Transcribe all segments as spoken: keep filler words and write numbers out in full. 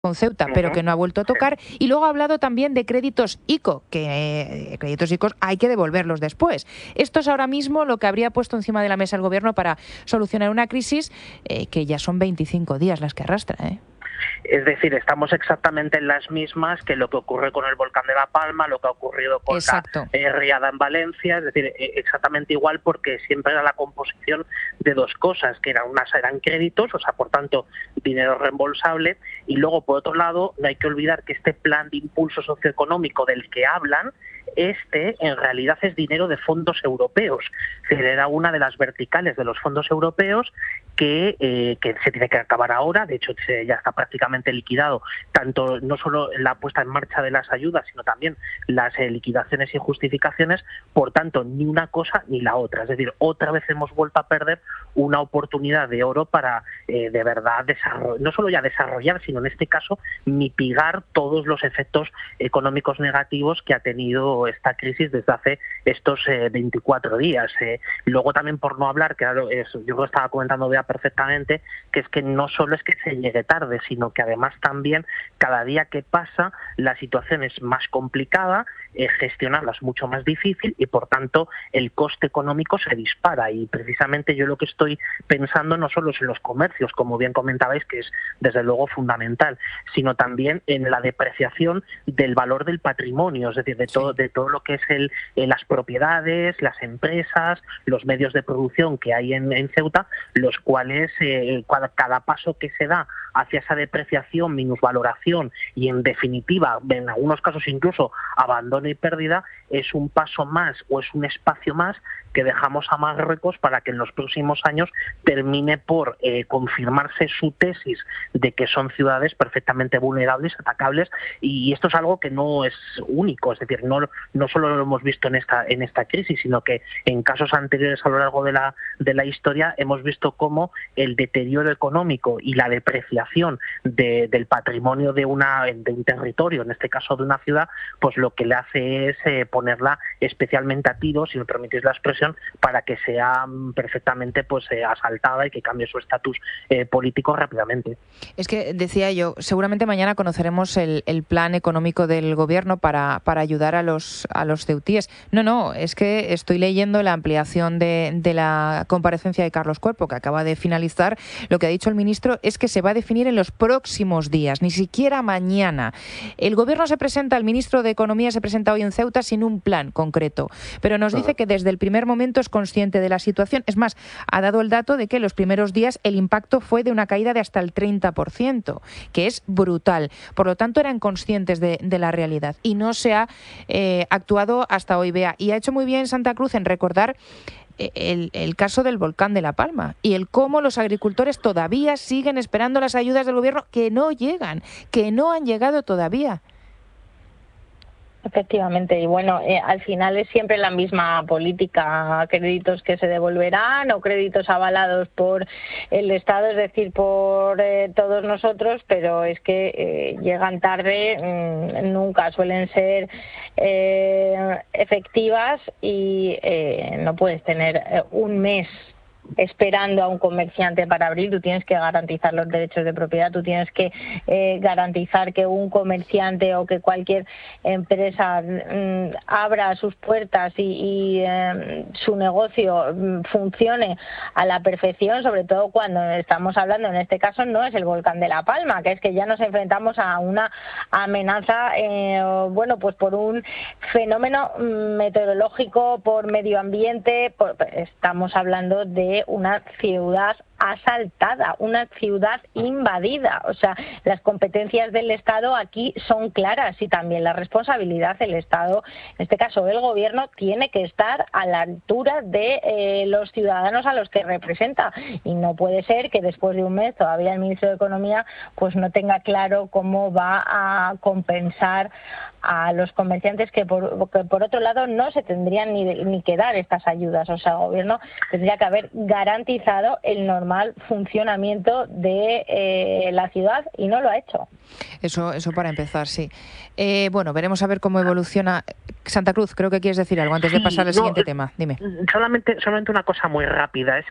con Ceuta, pero que no ha vuelto a tocar. Y luego ha hablado también de créditos ICO, que eh, créditos ICO hay que devolverlos después. Esto es ahora mismo lo que habría puesto encima de la mesa el Gobierno para solucionar una crisis eh, que ya son veinticinco días las que arrastra, ¿eh? Es decir, estamos exactamente en las mismas que lo que ocurre con el volcán de La Palma, lo que ha ocurrido con Exacto. la eh, riada en Valencia, es decir, eh, exactamente igual, porque siempre era la composición de dos cosas, que eran unas eran créditos, o sea, por tanto, dinero reembolsable, y luego, por otro lado, no hay que olvidar que este plan de impulso socioeconómico del que hablan, este en realidad es dinero de fondos europeos. Era una de las verticales de los fondos europeos que, eh, que se tiene que acabar ahora. De hecho, se, ya está prácticamente liquidado, tanto no solo la puesta en marcha de las ayudas, sino también las eh, liquidaciones y justificaciones. Por tanto, ni una cosa ni la otra. Es decir, otra vez hemos vuelto a perder una oportunidad de oro para eh, de verdad desarrollar, no solo ya desarrollar, sino en este caso mitigar todos los efectos económicos negativos que ha tenido esta crisis desde hace estos eh, veinticuatro días. Eh, luego también, por no hablar, que claro, es, yo lo estaba comentando Bea perfectamente, que es que no solo es que se llegue tarde, sino que además también cada día que pasa la situación es más complicada, eh, gestionarla es mucho más difícil y por tanto el coste económico se dispara. Y precisamente yo lo que estoy pensando no solo es en los comercios, como bien comentabais, que es desde luego fundamental, sino también en la depreciación del valor del patrimonio, es decir, de todo, de todo lo que es el, eh, las propiedades, las empresas, los medios de producción que hay en, en Ceuta, los cuales eh, cada, cada paso que se da hacia esa depreciación, minusvaloración y en definitiva, en algunos casos incluso abandono y pérdida, es un paso más o es un espacio más que dejamos a Marruecos para que en los próximos años termine por eh, confirmarse su tesis de que son ciudades perfectamente vulnerables, atacables, y esto es algo que no es único, es decir, no, no solo lo hemos visto en esta en esta crisis, sino que en casos anteriores a lo largo de la de la historia hemos visto cómo el deterioro económico y la depreciación de, del patrimonio de una de un territorio, en este caso de una ciudad, pues lo que le hace es eh, ponerla especialmente a tiro, si me permitís la expresión, para que sea perfectamente pues eh, asaltada y que cambie su estatus eh, político rápidamente. Es que decía yo, seguramente mañana conoceremos el, el plan económico del Gobierno para, para ayudar a los a los ceutíes. No, no, es que estoy leyendo la ampliación de, de la comparecencia de Carlos Cuerpo, que acaba de finalizar. Lo que ha dicho el ministro es que se va a definir en los próximos días, ni siquiera mañana. El Gobierno se presenta, el ministro de Economía se presenta hoy en Ceuta sin un plan concreto, pero nos dice que desde el primer momento es consciente de la situación. Es más, ha dado el dato de que en los primeros días el impacto fue de una caída de hasta el treinta por ciento, que es brutal. Por lo tanto, eran conscientes de, de la realidad y no se ha eh, actuado hasta hoy, Bea. Y ha hecho muy bien Santa Cruz en recordar el, el caso del volcán de La Palma y el cómo los agricultores todavía siguen esperando las ayudas del Gobierno que no llegan, que no han llegado todavía. Efectivamente, y bueno, eh, al final es siempre la misma política, créditos que se devolverán o créditos avalados por el Estado, es decir, por eh, todos nosotros, pero es que eh, llegan tarde, mmm, nunca suelen ser eh, efectivas y eh, no puedes tener eh, un mes esperando a un comerciante para abrir. Tú tienes que garantizar los derechos de propiedad, tú tienes que eh, garantizar que un comerciante o que cualquier empresa mm, abra sus puertas y, y eh, su negocio mm, funcione a la perfección, sobre todo cuando estamos hablando, en este caso no es el volcán de La Palma, que es que ya nos enfrentamos a una amenaza, eh, bueno, pues por un fenómeno meteorológico, por medio ambiente, por, estamos hablando de una ciudad asaltada, una ciudad invadida. O sea, las competencias del Estado aquí son claras y también la responsabilidad del Estado, en este caso el Gobierno, tiene que estar a la altura de eh, los ciudadanos a los que representa. Y no puede ser que después de un mes todavía el Ministro de Economía pues no tenga claro cómo va a compensar a los comerciantes que por, que por otro lado no se tendrían ni, ni que dar estas ayudas. O sea, el Gobierno tendría que haber garantizado el normal funcionamiento de eh, la ciudad y no lo ha hecho. Eso, eso para empezar, sí. Eh, bueno, veremos a ver cómo evoluciona. Santa Cruz, creo que quieres decir algo antes de pasar al sí, no, siguiente tema. Dime. Solamente, solamente una cosa muy rápida. Es que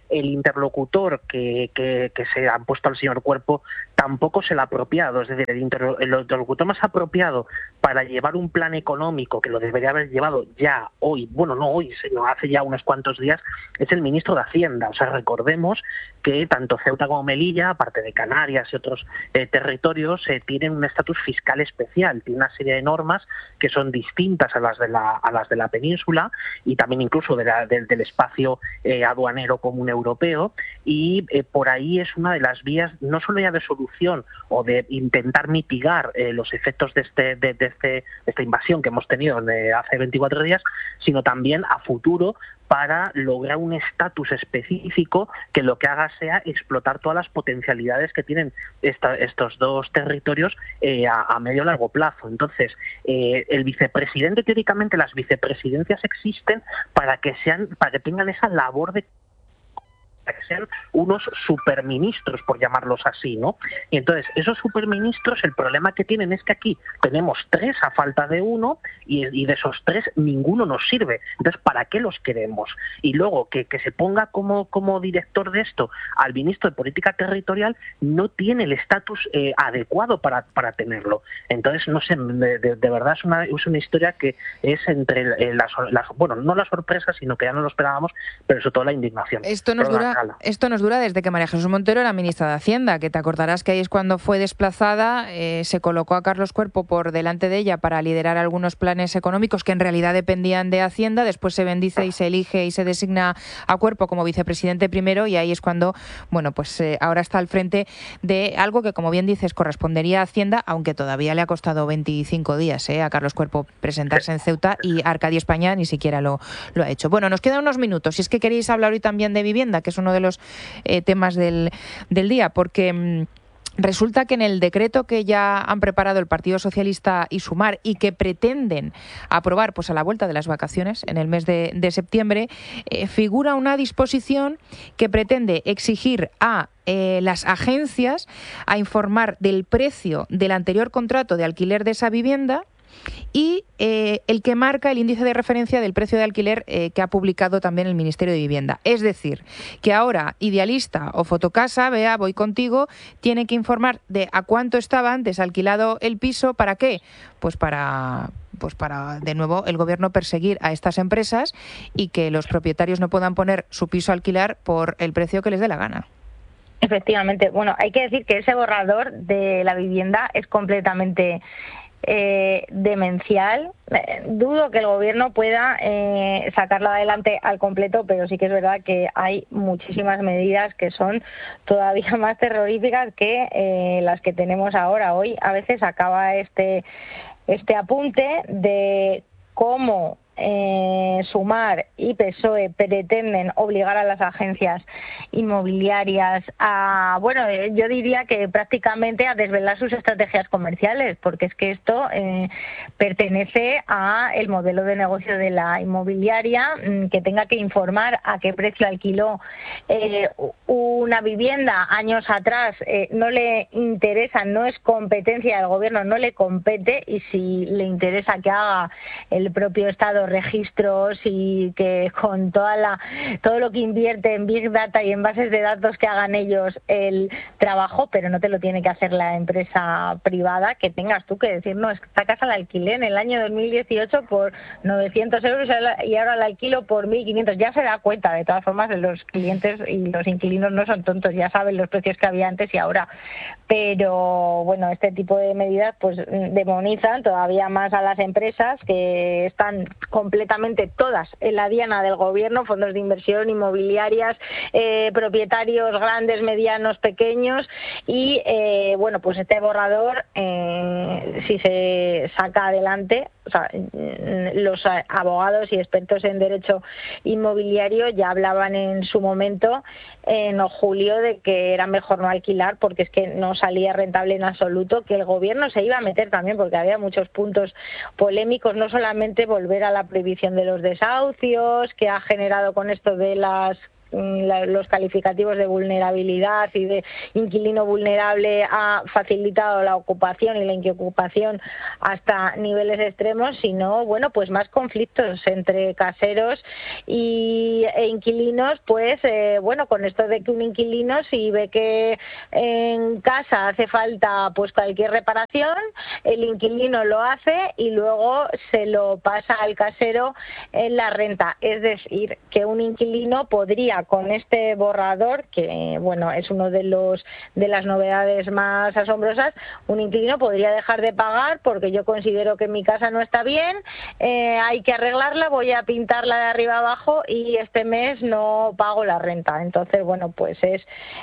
el interlocutor que, que, que se ha puesto al señor Cuerpo tampoco es el apropiado, es decir, el, inter, el interlocutor más apropiado para llevar un plan económico que lo debería haber llevado ya hoy, bueno, no hoy, sino hace ya unos cuantos días, es el ministro de Hacienda. O sea, recordemos que tanto Ceuta como Melilla, aparte de Canarias y otros eh, territorios, eh, tienen un estatus fiscal especial, tiene una serie de normas que son distintas a las de la, a las de la península y también incluso de la, de, del espacio eh, aduanero común europeo, y eh, por ahí es una de las vías, no solo ya de solución o de intentar mitigar eh, los efectos de, este, de, de, este, de esta invasión que hemos tenido de hace veinticuatro días, sino también a futuro para lograr un estatus específico que lo que haga sea explotar todas las potencialidades que tienen esta, estos dos territorios eh, a, a medio y largo plazo. Entonces, eh, el vicepresidente, teóricamente las vicepresidencias existen para que sean, para que tengan esa labor de que sean unos superministros, por llamarlos así, ¿no? Y entonces, esos superministros, el problema que tienen es que aquí tenemos tres a falta de uno, y, y de esos tres ninguno nos sirve. Entonces, ¿para qué los queremos? Y luego, que, que se ponga como, como director de esto al ministro de Política Territorial no tiene el estatus eh, adecuado para, para tenerlo. Entonces, no sé, de, de, de verdad es una, es una historia que es entre eh, las, las, bueno, no la sorpresa, sino que ya no lo esperábamos, pero sobre todo la indignación. Esto nos dura Esto nos dura desde que María Jesús Montero era ministra de Hacienda, que te acordarás que ahí es cuando fue desplazada, eh, se colocó a Carlos Cuerpo por delante de ella para liderar algunos planes económicos que en realidad dependían de Hacienda, después se bendice y se elige y se designa a Cuerpo como vicepresidente primero, y ahí es cuando, bueno, pues eh, ahora está al frente de algo que, como bien dices, correspondería a Hacienda, aunque todavía le ha costado veinticinco días eh, a Carlos Cuerpo presentarse en Ceuta, y Arcadia España ni siquiera lo, lo ha hecho. Bueno, nos quedan unos minutos, si es que queréis hablar hoy también de vivienda, que es uno de los eh, temas del, del día, porque mmm, resulta que en el decreto que ya han preparado el Partido Socialista y Sumar y que pretenden aprobar pues a la vuelta de las vacaciones en el mes de, de septiembre, eh, figura una disposición que pretende exigir a eh, las agencias a informar del precio del anterior contrato de alquiler de esa vivienda y eh, el que marca el índice de referencia del precio de alquiler eh, que ha publicado también el Ministerio de Vivienda. Es decir, que ahora Idealista o Fotocasa, vea, voy contigo, tiene que informar de a cuánto estaba antes alquilado el piso. ¿Para qué? Pues para... pues para, de nuevo, el Gobierno perseguir a estas empresas y que los propietarios no puedan poner su piso a alquilar por el precio que les dé la gana. Efectivamente. Bueno, hay que decir que ese borrador de la vivienda es completamente Eh, demencial. Eh, dudo que el gobierno pueda eh, sacarlo adelante al completo, pero sí que es verdad que hay muchísimas medidas que son todavía más terroríficas que eh, las que tenemos ahora. Hoy a veces acaba este, este apunte de cómo Eh, Sumar y P S O E pretenden obligar a las agencias inmobiliarias a, bueno, eh, yo diría que prácticamente a desvelar sus estrategias comerciales, porque es que esto eh, pertenece a el modelo de negocio de la inmobiliaria, mm, que tenga que informar a qué precio alquiló eh, una vivienda años atrás. Eh, no le interesa, no es competencia del gobierno, no le compete, y si le interesa que haga el propio Estado registros y que con toda la todo lo que invierte en Big Data y en bases de datos que hagan ellos el trabajo, pero no te lo tiene que hacer la empresa privada, que tengas tú que decir, no, esta casa la alquilé en el año dos mil dieciocho por novecientos euros y ahora la alquilo por mil quinientos. Ya se da cuenta, de todas formas, los clientes y los inquilinos no son tontos, ya saben los precios que había antes y ahora. Pero bueno, este tipo de medidas pues demonizan todavía más a las empresas que están completamente todas en la diana del gobierno, fondos de inversión, inmobiliarias, eh, propietarios grandes, medianos, pequeños, y eh, bueno, pues este borrador, eh, si se saca adelante, o sea, los abogados y expertos en derecho inmobiliario ya hablaban en su momento, en julio, de que era mejor no alquilar porque es que no salía rentable en absoluto, que el gobierno se iba a meter también porque había muchos puntos polémicos, no solamente volver a la prohibición de los desahucios que ha generado con esto de las la, los calificativos de vulnerabilidad y de inquilino vulnerable ha facilitado la ocupación y la inquiocupación hasta niveles extremos, sino, bueno, pues más conflictos entre caseros y, e inquilinos, pues, eh, bueno, con esto de que un inquilino, si ve que en casa hace falta pues cualquier reparación, el inquilino lo hace y luego se lo pasa al casero en la renta. Es decir, que un inquilino podría, con este borrador, que bueno, es uno de los de las novedades más asombrosas, un inquilino podría dejar de pagar porque yo considero que mi casa no está bien, eh, hay que arreglarla, voy a pintarla de arriba abajo y este mes no pago la renta. Entonces, bueno, pues es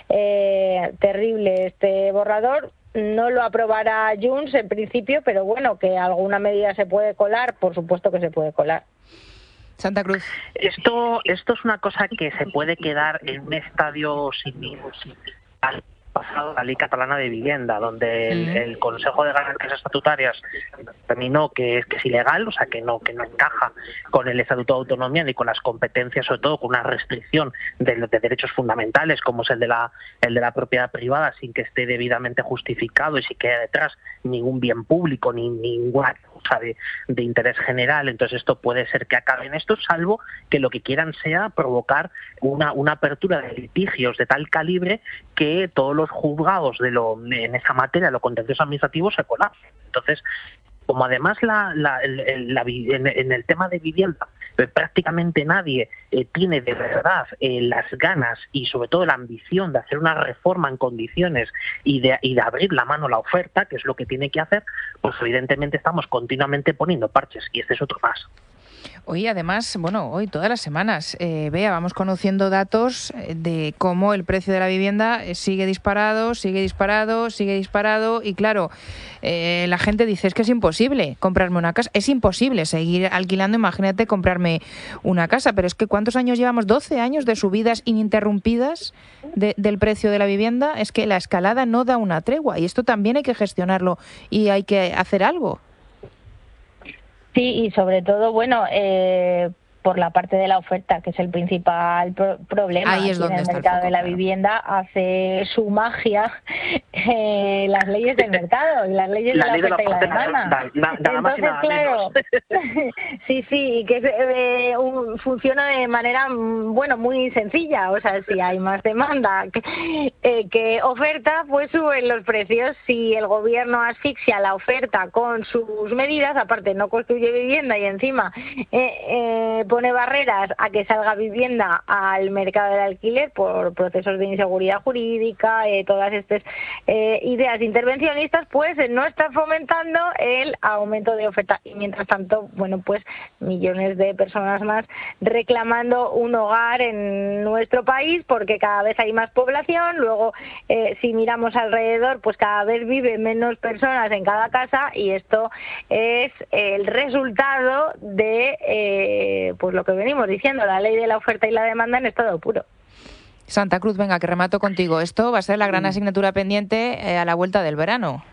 eh, terrible este borrador. No lo aprobará Junts en principio, pero bueno, que alguna medida se puede colar, por supuesto que se puede colar. Santa Cruz. Esto, esto es una cosa que se puede quedar en un estadio similar al pasado la Ley Catalana de Vivienda, donde el, el Consejo de Garantías Estatutarias determinó que es que es ilegal, o sea que no que no encaja con el Estatuto de Autonomía ni con las competencias, sobre todo con una restricción de, de derechos fundamentales como es el de la el de la propiedad privada, sin que esté debidamente justificado y sin que haya detrás ningún bien público ni ninguna cosa de, de interés general. Entonces esto puede ser que acabe en esto, salvo que lo que quieran sea provocar una una apertura de litigios de tal calibre que todos los juzgados de lo en esa materia, lo contencioso administrativo, se colapsen. Entonces, como además la, la, el, la, en, en el tema de vivienda eh, prácticamente nadie eh, tiene de verdad eh, las ganas y sobre todo la ambición de hacer una reforma en condiciones y de, y de abrir la mano a la oferta, que es lo que tiene que hacer, pues evidentemente estamos continuamente poniendo parches y este es otro más. Hoy, además, bueno, hoy todas las semanas, eh, vea, vamos conociendo datos de cómo el precio de la vivienda sigue disparado, sigue disparado, sigue disparado y claro, eh, la gente dice, es que es imposible comprarme una casa, es imposible seguir alquilando, imagínate comprarme una casa, pero es que ¿cuántos años llevamos? doce años de subidas ininterrumpidas de, del precio de la vivienda, es que la escalada no da una tregua y esto también hay que gestionarlo y hay que hacer algo. Sí, y sobre todo, bueno, eh, por la parte de la oferta, que es el principal pro- problema. Ahí es donde en el está mercado el foco, de la claro. Vivienda hace su magia eh, las leyes del mercado y las leyes La de la ley de la oferta y la oferta, demanda. nada, nada más y Entonces, nada claro, menos. sí, sí, y que eh, un, funciona de manera, bueno, muy sencilla. O sea, si hay más demanda que, eh, que oferta, pues suben los precios. Si el gobierno asfixia la oferta con sus medidas, aparte no construye vivienda y encima eh, eh, pone barreras a que salga vivienda al mercado del alquiler por procesos de inseguridad jurídica, eh, todas estas eh, ideas intervencionistas, pues eh, no está fomentando el aumento de oferta y mientras tanto, bueno, pues millones de personas más reclamando un hogar en nuestro país porque cada vez hay más población, luego eh, si miramos alrededor, pues cada vez viven menos personas en cada casa y esto es el resultado de eh, pues lo que venimos diciendo, la ley de la oferta y la demanda en estado puro. Santa Cruz, venga, que remato contigo. Esto va a ser la gran asignatura pendiente eh, a la vuelta del verano.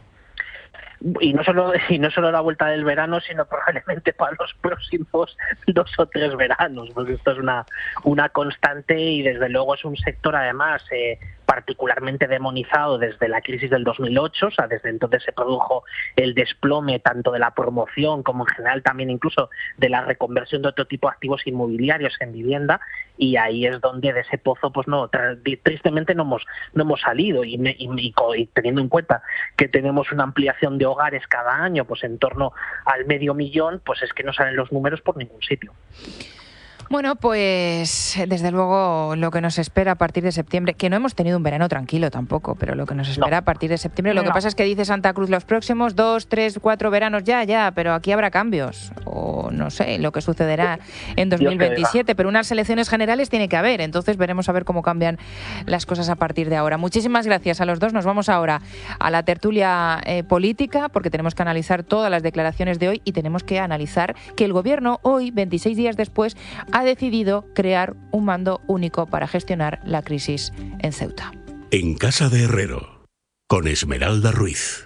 Y no solo y no solo la vuelta del verano, sino probablemente para los próximos dos o tres veranos, porque esto es una una constante y desde luego es un sector además eh, particularmente demonizado desde la crisis del dos mil ocho, o sea, desde entonces se produjo el desplome tanto de la promoción como en general también incluso de la reconversión de otro tipo de activos inmobiliarios en vivienda y ahí es donde de ese pozo pues no tristemente no hemos no hemos salido y, y, y, y teniendo en cuenta que tenemos una ampliación de hogares cada año pues en torno al medio millón, pues es que no salen los números por ningún sitio. Bueno, pues desde luego lo que nos espera a partir de septiembre, que no hemos tenido un verano tranquilo tampoco, pero lo que nos espera no. a partir de septiembre, lo no. que pasa es que dice Santa Cruz los próximos dos, tres, cuatro veranos ya, ya, pero aquí habrá cambios, o no sé, lo que sucederá en dos mil veintisiete, pero unas elecciones generales tiene que haber, entonces veremos a ver cómo cambian las cosas a partir de ahora. Muchísimas gracias a los dos, nos vamos ahora a la tertulia eh, política, porque tenemos que analizar todas las declaraciones de hoy y tenemos que analizar que el gobierno hoy, veintiséis días después, ha ha decidido crear un mando único para gestionar la crisis en Ceuta. En Casa de Herrero, con Esmeralda Ruiz.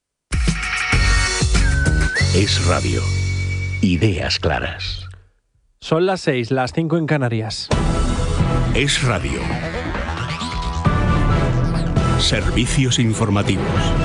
Es Radio. Ideas claras. Son las seis, las cinco en Canarias. Es Radio. Servicios informativos.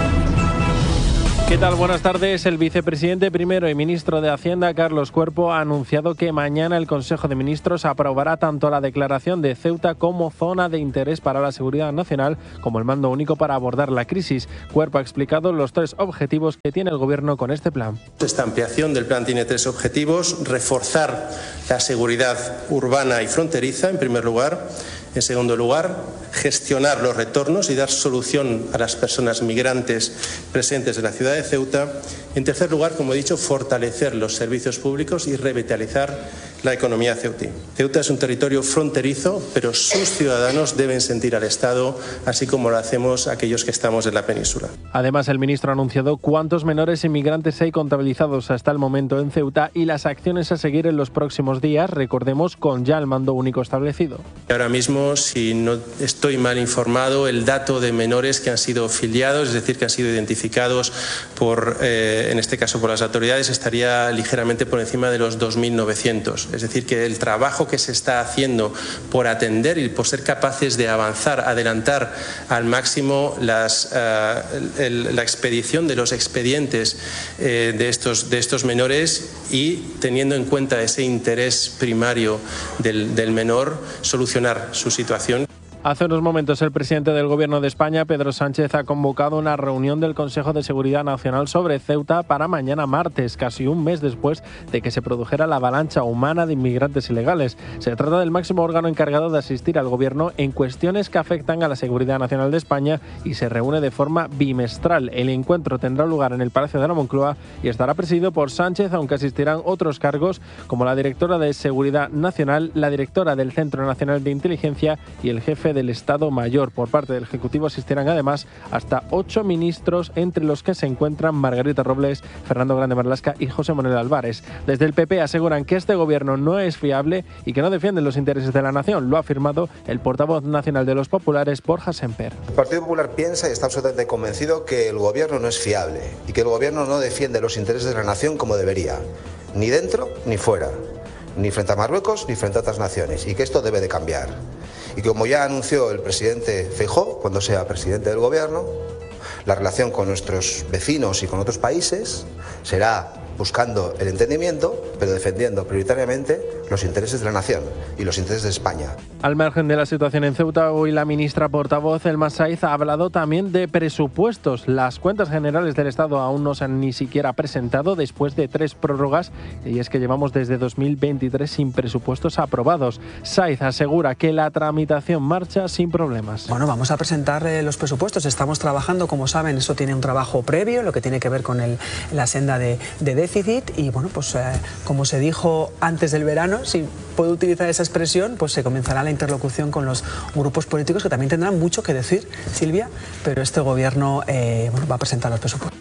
¿Qué tal? Buenas tardes. El vicepresidente primero y ministro de Hacienda, Carlos Cuerpo, ha anunciado que mañana el Consejo de Ministros aprobará tanto la declaración de Ceuta como zona de interés para la seguridad nacional, como el mando único para abordar la crisis. Cuerpo ha explicado los tres objetivos que tiene el Gobierno con este plan. Esta ampliación del plan tiene tres objetivos: reforzar la seguridad urbana y fronteriza, en primer lugar. En segundo lugar, gestionar los retornos y dar solución a las personas migrantes presentes en la ciudad de Ceuta. En tercer lugar, como he dicho, fortalecer los servicios públicos y revitalizar la economía ceutí. Ceuta es un territorio fronterizo, pero sus ciudadanos deben sentir al Estado, así como lo hacemos aquellos que estamos en la península. Además, el ministro ha anunciado cuántos menores inmigrantes hay contabilizados hasta el momento en Ceuta y las acciones a seguir en los próximos días, recordemos, con ya el mando único establecido. Ahora mismo, si no estoy mal informado, el dato de menores que han sido filiados, es decir, que han sido identificados por, eh, en este caso por las autoridades, estaría ligeramente por encima de los dos mil novecientos. Es decir, que el trabajo que se está haciendo por atender y por ser capaces de avanzar, adelantar al máximo las, uh, el, la expedición de los expedientes eh, de, estos, de estos menores y, teniendo en cuenta ese interés primario del, del menor, solucionar su situación. Hace unos momentos el presidente del Gobierno de España, Pedro Sánchez, ha convocado una reunión del Consejo de Seguridad Nacional sobre Ceuta para mañana martes, casi un mes después de que se produjera la avalancha humana de inmigrantes ilegales. Se trata del máximo órgano encargado de asistir al Gobierno en cuestiones que afectan a la seguridad nacional de España y se reúne de forma bimestral. El encuentro tendrá lugar en el Palacio de la Moncloa y estará presidido por Sánchez, aunque asistirán otros cargos como la directora de Seguridad Nacional, la directora del Centro Nacional de Inteligencia y el jefe del Estado Mayor. Por parte del Ejecutivo asistirán además hasta ocho ministros, entre los que se encuentran Margarita Robles, Fernando Grande Marlaska y José Manuel Álvarez. Desde el P P aseguran que este gobierno no es fiable y que no defiende los intereses de la nación. Lo ha afirmado el portavoz nacional de los populares, Borja Semper. El Partido Popular piensa y está absolutamente convencido que el gobierno no es fiable y que el gobierno no defiende los intereses de la nación como debería, ni dentro ni fuera, ni frente a Marruecos ni frente a otras naciones, y que esto debe de cambiar. Y como ya anunció el presidente Feijóo, cuando sea presidente del gobierno, la relación con nuestros vecinos y con otros países será buscando el entendimiento, pero defendiendo prioritariamente los intereses de la nación y los intereses de España. Al margen de la situación en Ceuta, hoy la ministra portavoz, Elma Saiz, ha hablado también de presupuestos. Las cuentas generales del Estado aún no se han ni siquiera presentado después de tres prórrogas, y es que llevamos desde dos mil veintitrés sin presupuestos aprobados. Saiz asegura que la tramitación marcha sin problemas. Bueno, vamos a presentar eh, los presupuestos. Estamos trabajando, como saben, eso tiene un trabajo previo, lo que tiene que ver con el, la senda de, de déficit, y bueno, pues eh, como se dijo antes del verano, si puedo utilizar esa expresión, pues se comenzará la interlocución con los grupos políticos, que también tendrán mucho que decir, Silvia, pero este gobierno eh, bueno, va a presentar los presupuestos.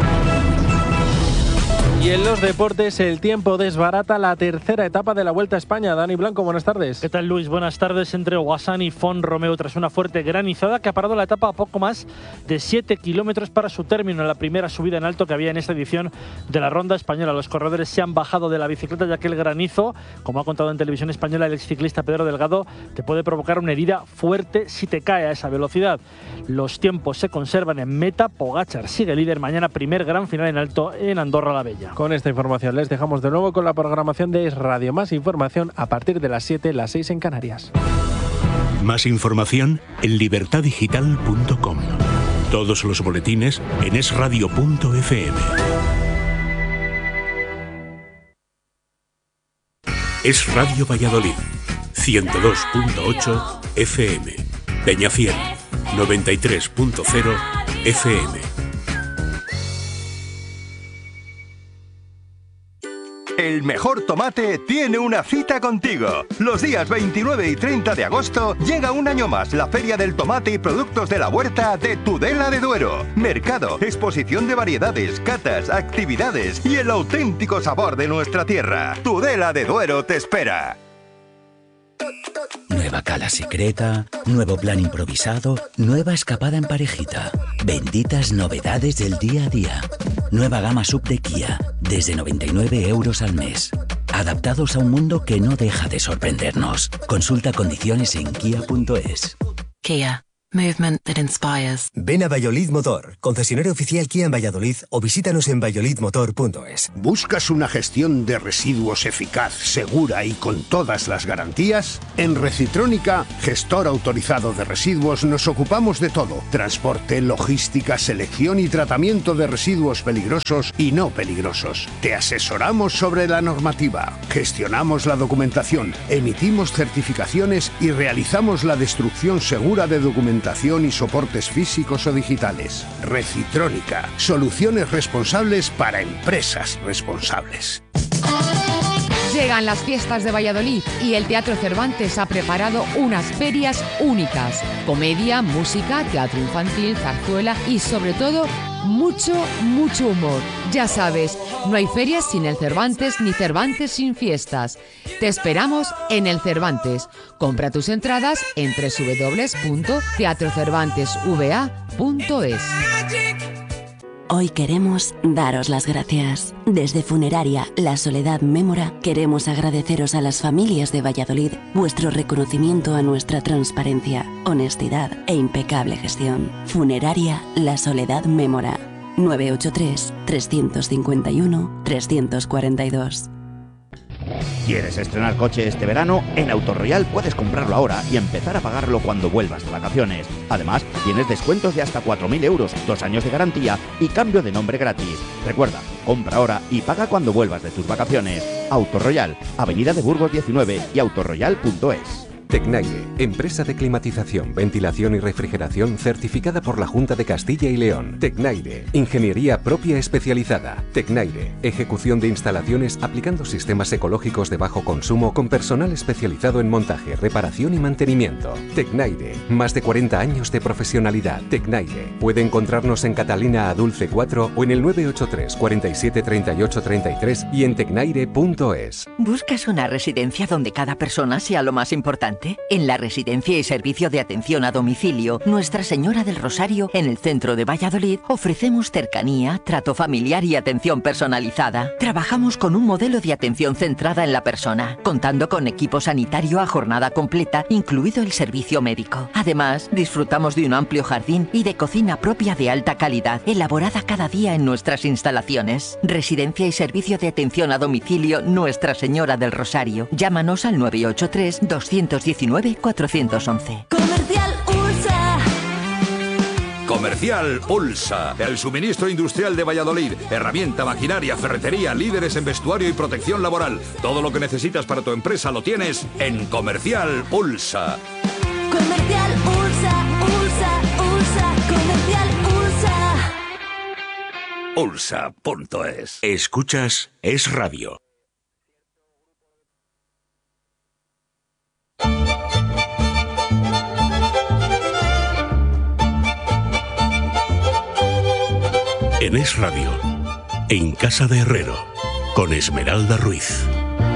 Y en los deportes, el tiempo desbarata la tercera etapa de la Vuelta a España. Dani Blanco, buenas tardes. ¿Qué tal, Luis? Buenas tardes. Entre Ouassane y Font Romeu, tras una fuerte granizada que ha parado la etapa a poco más de siete kilómetros para su término, la primera subida en alto que había en esta edición de la Ronda Española. Los corredores se han bajado de la bicicleta, ya que el granizo, como ha contado en televisión española el exciclista Pedro Delgado, te puede provocar una herida fuerte si te cae a esa velocidad. Los tiempos se conservan en meta. Pogačar sigue líder. Mañana primer gran final en alto en Andorra la Bella. Con esta información les dejamos de nuevo con la programación de Es Radio. Más información a partir de las siete, las seis en Canarias. Más información en libertad digital punto com. Todos los boletines en es radio punto efe eme. Es Radio Valladolid, ciento dos punto ocho efe eme. Peñafiel, noventa y tres punto cero efe eme. El mejor tomate tiene una cita contigo. Los días veintinueve y treinta de agosto llega un año más la Feria del Tomate y Productos de la Huerta de Tudela de Duero. Mercado, exposición de variedades, catas, actividades y el auténtico sabor de nuestra tierra. Tudela de Duero te espera. Nueva cala secreta, nuevo plan improvisado, nueva escapada en parejita. Benditas novedades del día a día. Nueva gama sub de Kia, desde noventa y nueve euros al mes. adaptados a un mundo que no deja de sorprendernos. Consulta condiciones en kia punto es. Kia. Movement that inspires. Ven a Valladolid Motor, concesionario oficial Kia en Valladolid, o visítanos en valladolid motor punto es. ¿Buscas una gestión de residuos eficaz, segura y con todas las garantías? En Recitrónica, gestor autorizado de residuos, nos ocupamos de todo: transporte, logística, selección y tratamiento de residuos peligrosos y no peligrosos. Te asesoramos sobre la normativa, gestionamos la documentación, emitimos certificaciones y realizamos la destrucción segura de documentación y soportes físicos o digitales. Recitrónica, soluciones responsables para empresas responsables. Llegan las fiestas de Valladolid y el Teatro Cervantes ha preparado unas ferias únicas. Comedia, música, teatro infantil, zarzuela y sobre todo mucho, mucho humor. Ya sabes, no hay ferias sin el Cervantes ni Cervantes sin fiestas. Te esperamos en el Cervantes. Compra tus entradas en doble u doble u doble u punto teatro cervantes v a punto es. Hoy queremos daros las gracias. Desde Funeraria La Soledad Mémora queremos agradeceros a las familias de Valladolid vuestro reconocimiento a nuestra transparencia, honestidad e impecable gestión. Funeraria La Soledad Mémora. nueve ocho tres, tres cinco uno, tres cuatro dos. ¿Quieres estrenar coche este verano? En Autoroyal puedes comprarlo ahora y empezar a pagarlo cuando vuelvas de vacaciones. Además, tienes descuentos de hasta cuatro mil euros, dos años de garantía y cambio de nombre gratis. Recuerda, compra ahora y paga cuando vuelvas de tus vacaciones. Autoroyal, Avenida de Burgos diecinueve y autoroyal punto es. Tecnaire, empresa de climatización, ventilación y refrigeración certificada por la Junta de Castilla y León. Tecnaire, ingeniería propia especializada. Tecnaire, ejecución de instalaciones aplicando sistemas ecológicos de bajo consumo con personal especializado en montaje, reparación y mantenimiento. Tecnaire, más de cuarenta años de profesionalidad. Tecnaire, puede encontrarnos en Catalina Adulce cuatro o en el nueve ocho tres, cuarenta y siete, treinta y ocho, treinta y tres y en tecnaire punto es. ¿Buscas una residencia donde cada persona sea lo más importante? En la Residencia y Servicio de Atención a Domicilio Nuestra Señora del Rosario, en el centro de Valladolid, ofrecemos cercanía, trato familiar y atención personalizada. Trabajamos con un modelo de atención centrada en la persona, contando con equipo sanitario a jornada completa, incluido el servicio médico. Además, disfrutamos de un amplio jardín y de cocina propia de alta calidad, elaborada cada día en nuestras instalaciones. Residencia y Servicio de Atención a Domicilio Nuestra Señora del Rosario. Llámanos al nueve ocho tres, dos diecinueve, cuatrocientos once. Comercial Ulsa. Comercial Ulsa, el suministro industrial de Valladolid. Herramienta, maquinaria, ferretería, líderes en vestuario y protección laboral. Todo lo que necesitas para tu empresa lo tienes en Comercial Ulsa. Comercial Ulsa, Ulsa, Ulsa, Comercial Ulsa. Ulsa punto es. Escuchas Es Radio. En Es Radio, en Casa de Herrero, con Esmeralda Ruiz.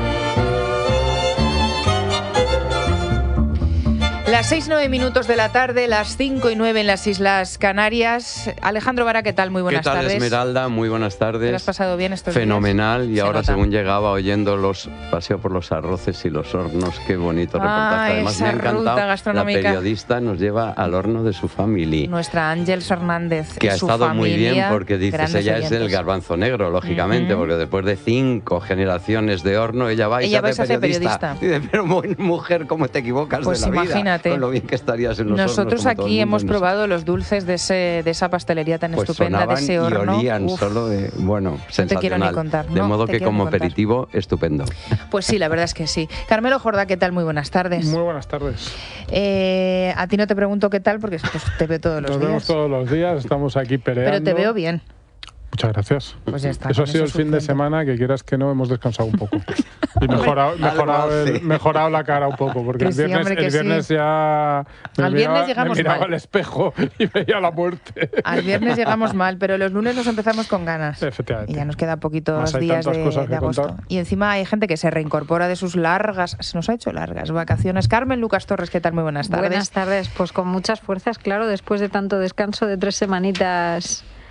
Las seis, nueve minutos de la tarde, las cinco y nueve en las Islas Canarias. Alejandro Vara, ¿qué tal? Muy buenas tardes. tardes. ¿Qué tal, Esmeralda? Muy buenas tardes. ¿Te lo has pasado bien estos Fenomenal, días? y ahora nota. Según llegaba oyendo los paseo por los arroces y los hornos, qué bonito reportaje. Ah, Además esa me ha encantado, ruta la gastronómica. periodista nos lleva al horno de su familia. Nuestra Ángeles Hernández. Que y ha su estado muy familia, bien porque dices, grandes ella es oyentes. del garbanzo negro, lógicamente, Ujú. porque después de cinco generaciones de horno, ella va y Ella se va y hace se hace periodista. periodista. Dice, pero mujer, ¿cómo te equivocas Pues de la imagínate. vida? Con lo bien que estarías en los Nosotros hornos, como todo aquí el hemos mundo. probado los dulces de, ese, de esa pastelería tan Pues estupenda, de sonaban ese horno. y olían Uf. solo de, bueno, te quiero ni sensacional. contar, De no modo te que quiero ni como contar. aperitivo, estupendo. Pues sí, la verdad es que sí. Carmelo Jordá, ¿qué tal? Muy buenas tardes. Muy buenas tardes. Eh, a ti no te pregunto qué tal porque pues, te veo todos los Nos días. vemos todos los días, estamos aquí peleando. Pero te veo bien. Muchas gracias. Pues ya está, Eso ha con sido eso el fin de suficiente. semana, que quieras que no, hemos descansado un poco. Y mejorado, Hombre, mejorado, algo el- hace. mejorado la cara un poco, porque Que el sí, viernes, hombre, que el viernes sí. ya me Al viernes miraba, llegamos me miraba mal. al espejo y veía la muerte. Al viernes llegamos mal, pero los lunes nos empezamos con ganas. Efectivamente. Y ya nos queda poquitos Más hay días tantas de, cosas de que agosto. contar. Y encima hay gente que se reincorpora de sus largas, se nos ha hecho largas vacaciones. Carmen Lucas Torres, ¿qué tal? Muy buenas tardes. Buenas tardes, pues con muchas fuerzas, claro, después de tanto descanso de tres semanitas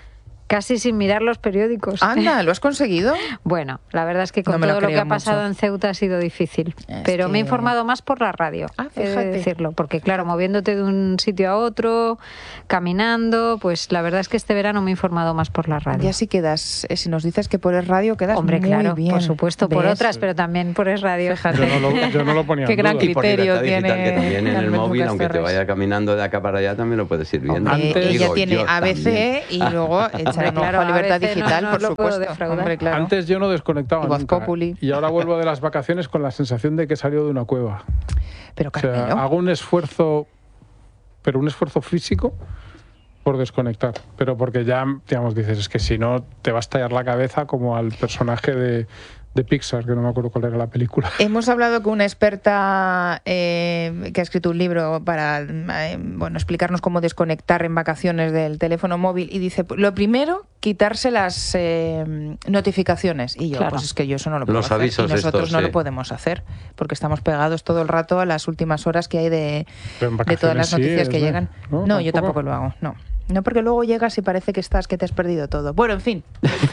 casi sin mirar los periódicos. Anda, ¿lo has conseguido? Bueno, la verdad es que con No me lo todo lo que creo ha pasado mucho. en Ceuta ha sido difícil. Es pero que- me he informado más por la radio, Ah, he de fíjate. decirlo. Porque claro, moviéndote de un sitio a otro, caminando, pues la verdad es que este verano me he informado más por la radio. Ya si quedas, eh, si nos dices que por el radio quedas Hombre, muy claro, bien. por supuesto, por ¿Ves? otras, pero también por el radio. Fíjate. Yo no lo, yo no lo ponía Qué en gran duda. Y por criterio libertad digital, tiene que también en el Carmen móvil, Lucas aunque te Torres. vaya caminando de acá para allá, también lo puedes ir viendo. Eh, Antes- ella Digo, tiene yo A B C también. y luego echará un ojo claro, a Libertad A B C no- Digital, no por lo puedo supuesto. defraudar. Hombre, claro. Antes yo no desconectaba Y Voz nunca. Populi. Y ahora vuelvo de las vacaciones con la sensación de que he salido de una cueva. Pero O sea, Carmelo, hago un esfuerzo, pero un esfuerzo físico por desconectar. Pero porque ya, digamos, dices, es que si no te va a estallar la cabeza como al personaje de, de Pixar, que no me acuerdo cuál era la película. hemos hablado con una experta eh, que ha escrito un libro para eh, bueno, explicarnos cómo desconectar en vacaciones del teléfono móvil y dice, lo primero, quitarse las eh, notificaciones. Y yo, Claro. pues es que yo eso no lo puedo Los hacer. avisos y nosotros estos, no sí. lo podemos hacer porque estamos pegados todo el rato a las últimas horas que hay de, Pero en de todas las vacaciones sí, noticias es que de- llegan. ¿no? No, yo ¿Tampoco? tampoco lo hago, no. No, porque luego llegas y parece que estás, que te has perdido todo. Bueno, en fin.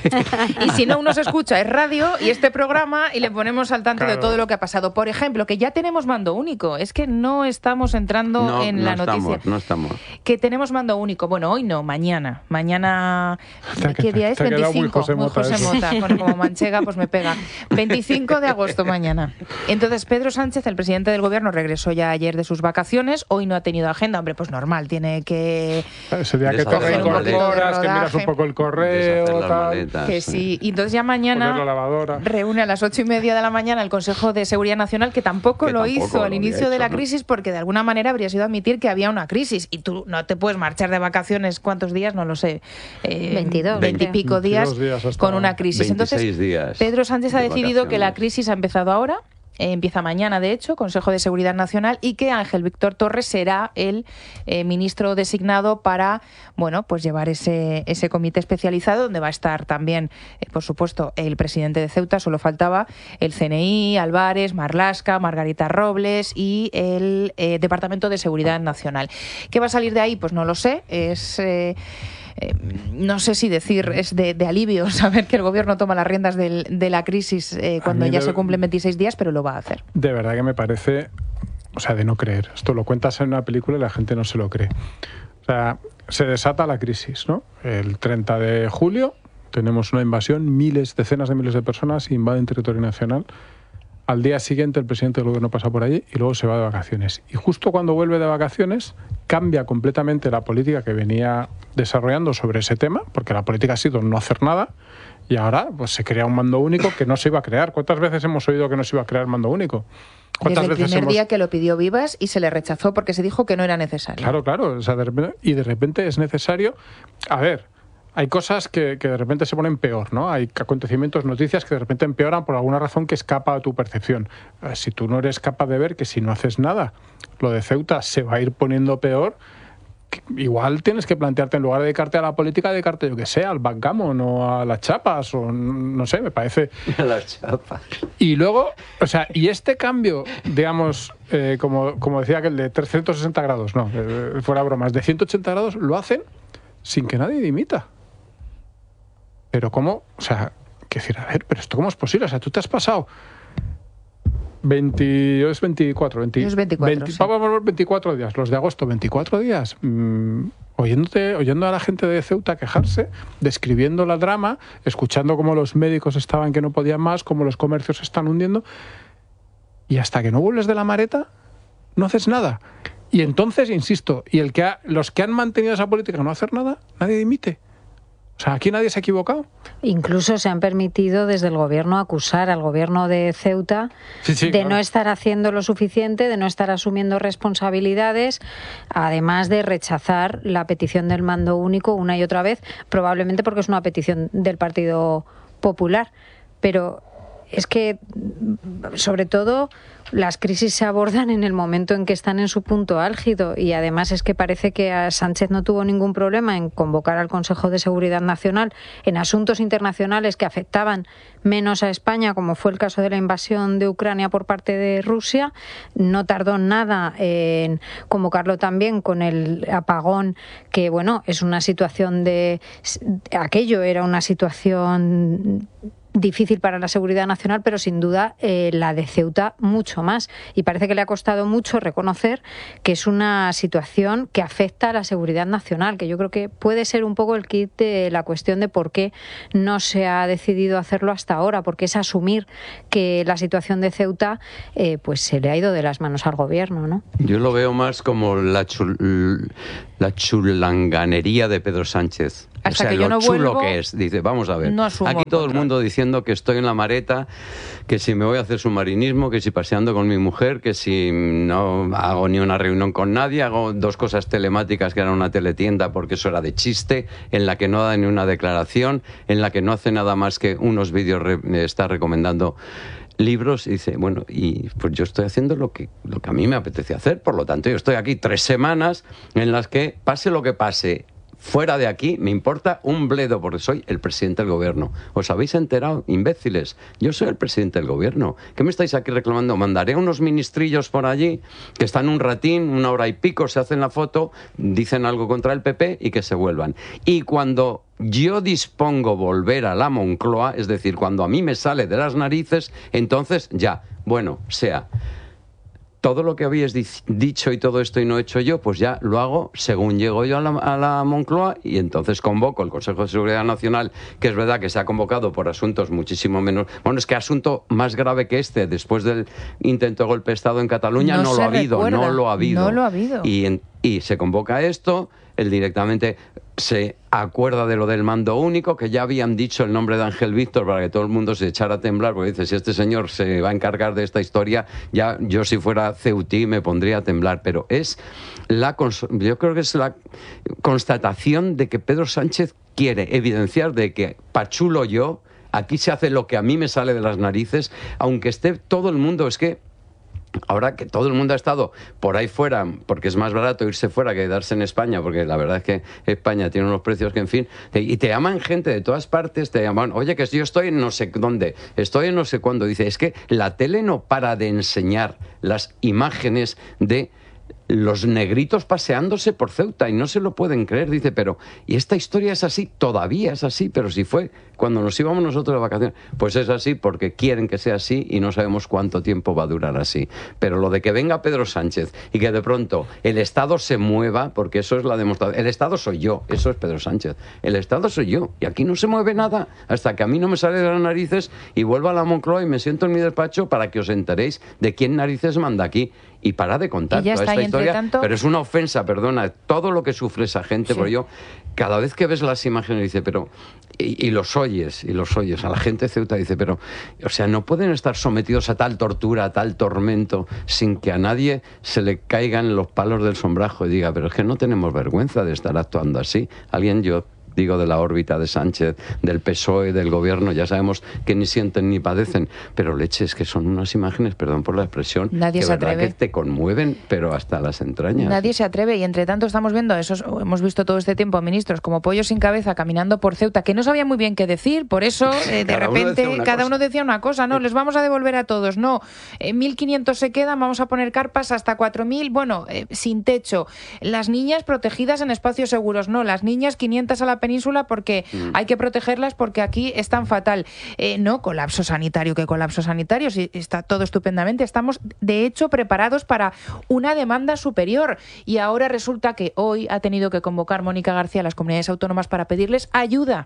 Y si no, uno se escucha, es radio y este programa y le ponemos al tanto de Claro. todo lo que ha pasado. Por ejemplo, que ya tenemos mando único. Es que no estamos entrando No, en no la noticia. estamos, no estamos. Que tenemos mando único. Bueno, hoy no, mañana. Mañana, Te ha- ¿qué día es? te ha quedado muy veinticinco. José Mota eso. Mota. Bueno, como manchega, pues me pega. veinticinco de agosto mañana. Entonces, Pedro Sánchez, el presidente del gobierno, regresó ya ayer de sus vacaciones. Hoy no ha tenido agenda. Hombre, pues normal, tiene que... Ese día que Deshacer te las incorporas, maletas. que miras un poco el correo, Deshacer las tal, maletas. Que sí. Y entonces ya poner la mañana lavadora. reúne a las ocho y media de la mañana el Consejo de Seguridad Nacional, que tampoco Que lo tampoco hizo lo al había inicio de hecho, la ¿no? crisis porque de alguna manera habría sido admitir que había una crisis. Y tú no te puedes marchar de vacaciones, ¿cuántos días? No lo sé. Eh, veintidós. Veintipico días, veintidós días hasta con una crisis. veintiséis Entonces, días Pedro Sánchez ha de decidido que la vacaciones. crisis ha empezado ahora. Eh, empieza mañana, de hecho, Consejo de Seguridad Nacional, y que Ángel Víctor Torres será el eh, ministro designado para, bueno, pues llevar ese, ese comité especializado, donde va a estar también, eh, por supuesto, el presidente de Ceuta, solo faltaba el C N I, Álvarez, Marlaska, Margarita Robles y el eh, Departamento de Seguridad Nacional. ¿Qué va a salir de ahí? Pues no lo sé. Es... Eh, Eh, no sé si decir es de, de alivio saber que el gobierno toma las riendas del- de la crisis eh, cuando mí ya de- se cumplen veintiséis días, pero lo va a hacer. De verdad que me parece, o sea, de no creer. Esto lo cuentas en una película y la gente no se lo cree. O sea, se desata la crisis, ¿no? El treinta de julio tenemos una invasión, miles, decenas de miles de personas invaden territorio nacional. Al día siguiente el presidente del gobierno pasa por allí y luego se va de vacaciones. Y justo cuando vuelve de vacaciones cambia completamente la política que venía desarrollando sobre ese tema, porque la política ha sido no hacer nada, y ahora pues se crea un mando único que no se iba a crear. ¿Cuántas veces hemos oído que no se iba a crear mando único? Desde ¿Cuántas el veces primer hemos... día que lo pidió Vivas y se le rechazó porque se dijo que no era necesario. Claro, claro. O sea, de repente- y de repente es necesario... A ver, hay cosas que, que de repente se ponen peor, ¿no? Hay acontecimientos, noticias que de repente empeoran por alguna razón que escapa a tu percepción. Eh, Si tú no eres capaz de ver que si no haces nada, lo de Ceuta se va a ir poniendo peor, que igual tienes que plantearte, en lugar de dedicarte a la política, dedicarte, yo que sé, al backgammon o a las chapas, o no sé, me parece... Las chapas. Y luego, o sea, y este cambio, digamos, eh, como, como decía aquel de trescientos sesenta grados, no, eh, fuera bromas, de ciento ochenta grados, lo hacen sin que nadie dimita. Pero ¿cómo? O sea, que decir, a ver, pero ¿esto cómo es posible? O sea, tú te has pasado veinte, es veinticuatro, veinte, Es veinticuatro, veinte, sí. vamos a ver veinticuatro días, los de agosto, veinticuatro días, mm, oyéndote, oyendo a la gente de Ceuta quejarse, describiendo la drama, escuchando cómo los médicos estaban que no podían más, cómo los comercios se están hundiendo, y hasta que no vuelves de la mareta, no haces nada. Y entonces, insisto, y el que ha- los que han mantenido esa política de no hacer nada, nadie dimite. O sea, aquí nadie se ha equivocado. Incluso se han permitido desde el gobierno acusar al gobierno de Ceuta Sí, sí, de claro. no estar haciendo lo suficiente, de no estar asumiendo responsabilidades, además de rechazar la petición del mando único una y otra vez, probablemente porque es una petición del Partido Popular. Pero es que, sobre todo, las crisis se abordan en el momento en que están en su punto álgido y además es que parece que a Sánchez no tuvo ningún problema en convocar al Consejo de Seguridad Nacional en asuntos internacionales que afectaban menos a España, como fue el caso de la invasión de Ucrania por parte de Rusia. No tardó nada en convocarlo también con el apagón, que bueno, es una situación de... aquello era una situación difícil para la seguridad nacional, pero sin duda eh, la de Ceuta mucho más. Y parece que le ha costado mucho reconocer que es una situación que afecta a la seguridad nacional, que yo creo que puede ser un poco el kit de la cuestión de por qué no se ha decidido hacerlo hasta ahora, porque es asumir que la situación de Ceuta eh, pues se le ha ido de las manos al gobierno, ¿no? Yo lo veo más como la, chul, la chulanganería de Pedro Sánchez. Hasta o sea, que yo lo no chulo vuelvo, que es. Dice, vamos a ver, no asumo aquí todo el control. mundo diciendo que estoy en la Mareta, que si me voy a hacer submarinismo, que si paseando con mi mujer, que si no hago ni una reunión con nadie, hago dos cosas telemáticas que eran una teletienda porque eso era de chiste, en la que no da ni una declaración, en la que no hace nada más que unos vídeos, re, está recomendando libros, y dice, bueno, y pues yo estoy haciendo lo que, lo que a mí me apetece hacer, por lo tanto yo estoy aquí tres semanas en las que pase lo que pase, fuera de aquí me importa un bledo porque soy el presidente del gobierno. ¿Os habéis enterado, imbéciles? Yo soy el presidente del gobierno. ¿Qué me estáis aquí reclamando? Mandaré unos ministrillos por allí que están un ratín, una hora y pico, se hacen la foto, dicen algo contra el P P y que se vuelvan. Y cuando yo dispongo volver a la Moncloa, es decir, cuando a mí me sale de las narices, entonces ya, bueno, sea... todo lo que habéis dicho y todo esto y no he hecho yo, pues ya lo hago según llego yo a la, a la Moncloa y entonces convoco el Consejo de Seguridad Nacional, que es verdad que se ha convocado por asuntos muchísimo menos... Bueno, es que asunto más grave que este, después del intento de golpe de Estado en Cataluña, no, no lo ha habido, recuerda. no lo ha habido. No lo ha habido. Y, en, y se convoca esto, él directamente se acuerda de lo del mando único, que ya habían dicho el nombre de Ángel Víctor para que todo el mundo se echara a temblar, porque dice, si este señor se va a encargar de esta historia, ya yo si fuera ceutí me pondría a temblar, pero es la, yo creo que es la constatación de que Pedro Sánchez quiere evidenciar de que pachulo yo, aquí se hace lo que a mí me sale de las narices, aunque esté todo el mundo, es que ahora que todo el mundo ha estado por ahí fuera, porque es más barato irse fuera que quedarse en España, porque la verdad es que España tiene unos precios que, en fin, y te llaman gente de todas partes, te llaman, oye, que yo estoy en no sé dónde, estoy en no sé cuándo. Dice, es que la tele no para de enseñar las imágenes de los negritos paseándose por Ceuta y no se lo pueden creer. Dice, pero, ¿y esta historia es así? Todavía es así, pero si fue cuando nos íbamos nosotros de vacaciones. Pues es así porque quieren que sea así y no sabemos cuánto tiempo va a durar así. Pero lo de que venga Pedro Sánchez y que de pronto el Estado se mueva, porque eso es la demostración. El Estado soy yo, eso es Pedro Sánchez. El Estado soy yo y aquí no se mueve nada hasta que a mí no me sale de las narices y vuelvo a la Moncloa y me siento en mi despacho para que os enteréis de quién narices manda aquí. Y para de contar toda esta historia, tanto... pero es una ofensa, perdona, todo lo que sufre esa gente, sí. Porque yo, cada vez que ves las imágenes, dice, pero, y, y los oyes, y los oyes, a la gente de Ceuta dice, pero, o sea, no pueden estar sometidos a tal tortura, a tal tormento, sin que a nadie se le caigan los palos del sombrajo y diga, pero es que no tenemos vergüenza de estar actuando así. Alguien, yo... digo, de la órbita de Sánchez, del P S O E, del gobierno, ya sabemos que ni sienten ni padecen, pero leche, es que son unas imágenes, perdón por la expresión, Nadie que se verdad atreve. que te conmueven, pero hasta las entrañas. Nadie se atreve y entre tanto estamos viendo, esos, hemos visto todo este tiempo ministros como pollos sin cabeza caminando por Ceuta, que no sabían muy bien qué decir, por eso eh, de cada repente uno cada cosa. uno decía una cosa, no, les vamos a devolver a todos, no, eh, mil quinientos se quedan, vamos a poner carpas hasta cuatro mil, bueno, eh, sin techo, las niñas protegidas en espacios seguros, no, las niñas quinientas a la península porque Mm. hay que protegerlas porque aquí están fatal. Eh, no, colapso sanitario, que colapso sanitario, si está todo estupendamente. Estamos, de hecho, preparados para una demanda superior. Y ahora resulta que hoy ha tenido que convocar Mónica García a las comunidades autónomas para pedirles ayuda.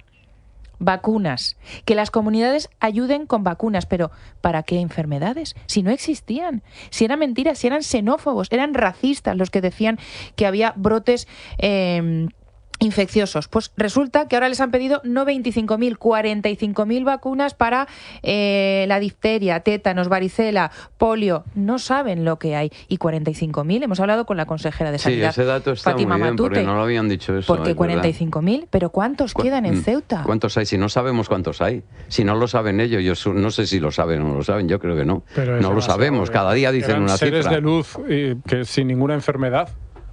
Vacunas. Que las comunidades ayuden con vacunas. Pero ¿para qué enfermedades? Si no existían. Si eran mentiras, si eran xenófobos, eran racistas los que decían que había brotes... Eh, infecciosos. Pues resulta que ahora les han pedido no veinticinco mil, cuarenta y cinco mil vacunas para eh, la difteria, tétanos, varicela, polio. No saben lo que hay. Y cuarenta y cinco mil, hemos hablado con la consejera de Sanidad, sí, ese dato está Fátima muy bien, Matute. porque no lo habían dicho eso. Porque cuarenta y cinco mil, pero ¿cuántos ¿Cu quedan en Ceuta? ¿Cuántos hay? Si no sabemos cuántos hay. Si no lo saben ellos, yo no sé si lo saben o no lo saben, yo creo que no. Pero no lo sabemos, cada día dicen Eran una seres cifra. de luz y que sin ninguna enfermedad.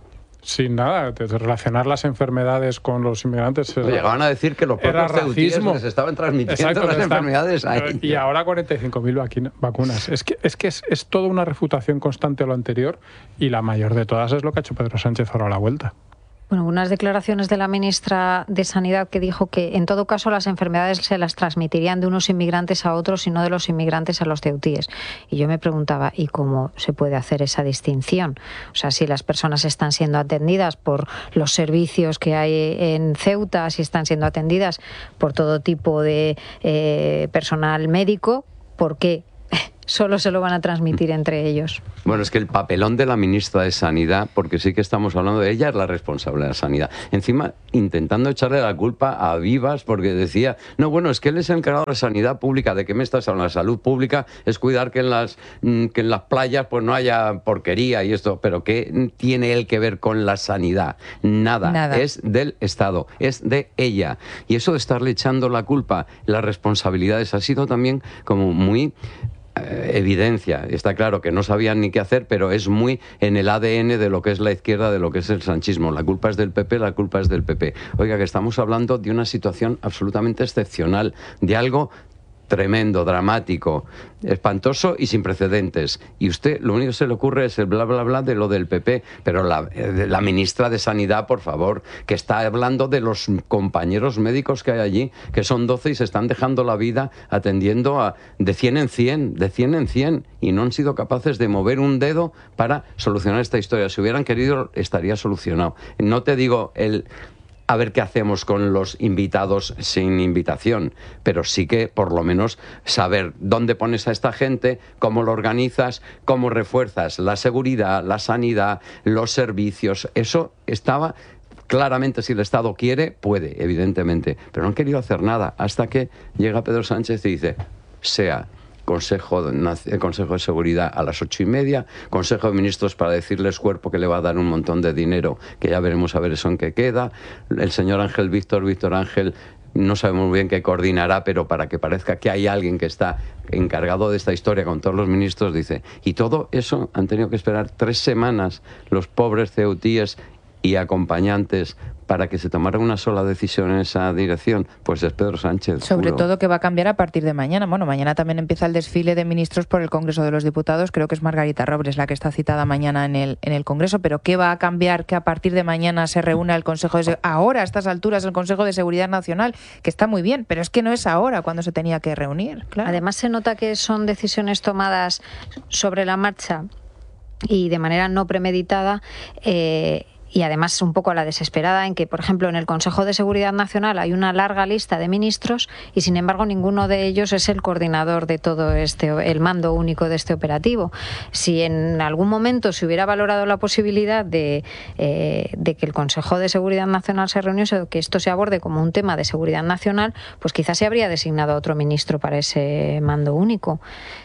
Sin nada, de relacionar las enfermedades con los inmigrantes. Era, llegaban a decir que los propios ceutíes les estaban transmitiendo Exacto, las están, enfermedades a ellos. Y ahora cuarenta y cinco mil vacunas. Es que, es, que es, es toda una refutación constante a lo anterior, y la mayor de todas es lo que ha hecho Pedro Sánchez ahora a la vuelta. Bueno, unas declaraciones de la ministra de Sanidad que dijo que en todo caso las enfermedades se las transmitirían de unos inmigrantes a otros y no de los inmigrantes a los ceutíes. Y yo me preguntaba, ¿y cómo se puede hacer esa distinción? O sea, si las personas están siendo atendidas por los servicios que hay en Ceuta, si están siendo atendidas por todo tipo de eh, personal médico, ¿por qué solo se lo van a transmitir entre ellos? Bueno, es que el papelón de la ministra de Sanidad, porque sí que estamos hablando de ella, es la responsable de la sanidad. Encima, intentando echarle la culpa a Vivas, porque decía, no, bueno, es que él es el encargado de la sanidad pública. ¿De qué me estás hablando? La salud pública es cuidar que en las, que en las playas pues no haya porquería y esto. Pero ¿qué tiene él que ver con la sanidad? Nada. Nada. Es del Estado, es de ella. Y eso de estarle echando la culpa, las responsabilidades, ha sido también como muy... evidencia. Está claro que no sabían ni qué hacer, pero es muy en el A D N de lo que es la izquierda, de lo que es el sanchismo. La culpa es del P P, la culpa es del P P. Oiga, que estamos hablando de una situación absolutamente excepcional, de algo tremendo, dramático, espantoso y sin precedentes. Y usted, lo único que se le ocurre es el bla, bla, bla de lo del P P. Pero la, la ministra de Sanidad, por favor, que está hablando de los compañeros médicos que hay allí, que son doce y se están dejando la vida atendiendo a de cien en cien, de cien en cien, y no han sido capaces de mover un dedo para solucionar esta historia. Si hubieran querido, estaría solucionado. No te digo el... a ver qué hacemos con los invitados sin invitación, pero sí que por lo menos saber dónde pones a esta gente, cómo lo organizas, cómo refuerzas la seguridad, la sanidad, los servicios. Eso estaba claramente, si el Estado quiere, puede, evidentemente, pero no han querido hacer nada hasta que llega Pedro Sánchez y dice, sea Consejo de, Consejo de Seguridad a las ocho y media, Consejo de Ministros para decirles cuerpo que le va a dar un montón de dinero, que ya veremos a ver eso en qué queda, el señor Ángel Víctor, Víctor Ángel, no sabemos muy bien qué coordinará, pero para que parezca que hay alguien que está encargado de esta historia con todos los ministros, dice, y todo eso han tenido que esperar tres semanas los pobres ceutíes y acompañantes para que se tomara una sola decisión en esa dirección, pues es Pedro Sánchez. Sobre juro. todo que va a cambiar a partir de mañana. Bueno, mañana también empieza el desfile de ministros por el Congreso de los Diputados. Creo que es Margarita Robles la que está citada mañana en el, en el Congreso. Pero ¿qué va a cambiar que a partir de mañana se reúna el Consejo de Seguridad? Ahora, a estas alturas, el Consejo de Seguridad Nacional, que está muy bien, pero es que no es ahora cuando se tenía que reunir. Claro. Además, se nota que son decisiones tomadas sobre la marcha y de manera no premeditada, eh, y además un poco a la desesperada, en que, por ejemplo, en el Consejo de Seguridad Nacional hay una larga lista de ministros y, sin embargo, ninguno de ellos es el coordinador de todo este, el mando único de este operativo. Si en algún momento se hubiera valorado la posibilidad de, eh, de que el Consejo de Seguridad Nacional se reuniese, o que esto se aborde como un tema de seguridad nacional, pues quizás se habría designado a otro ministro para ese mando único.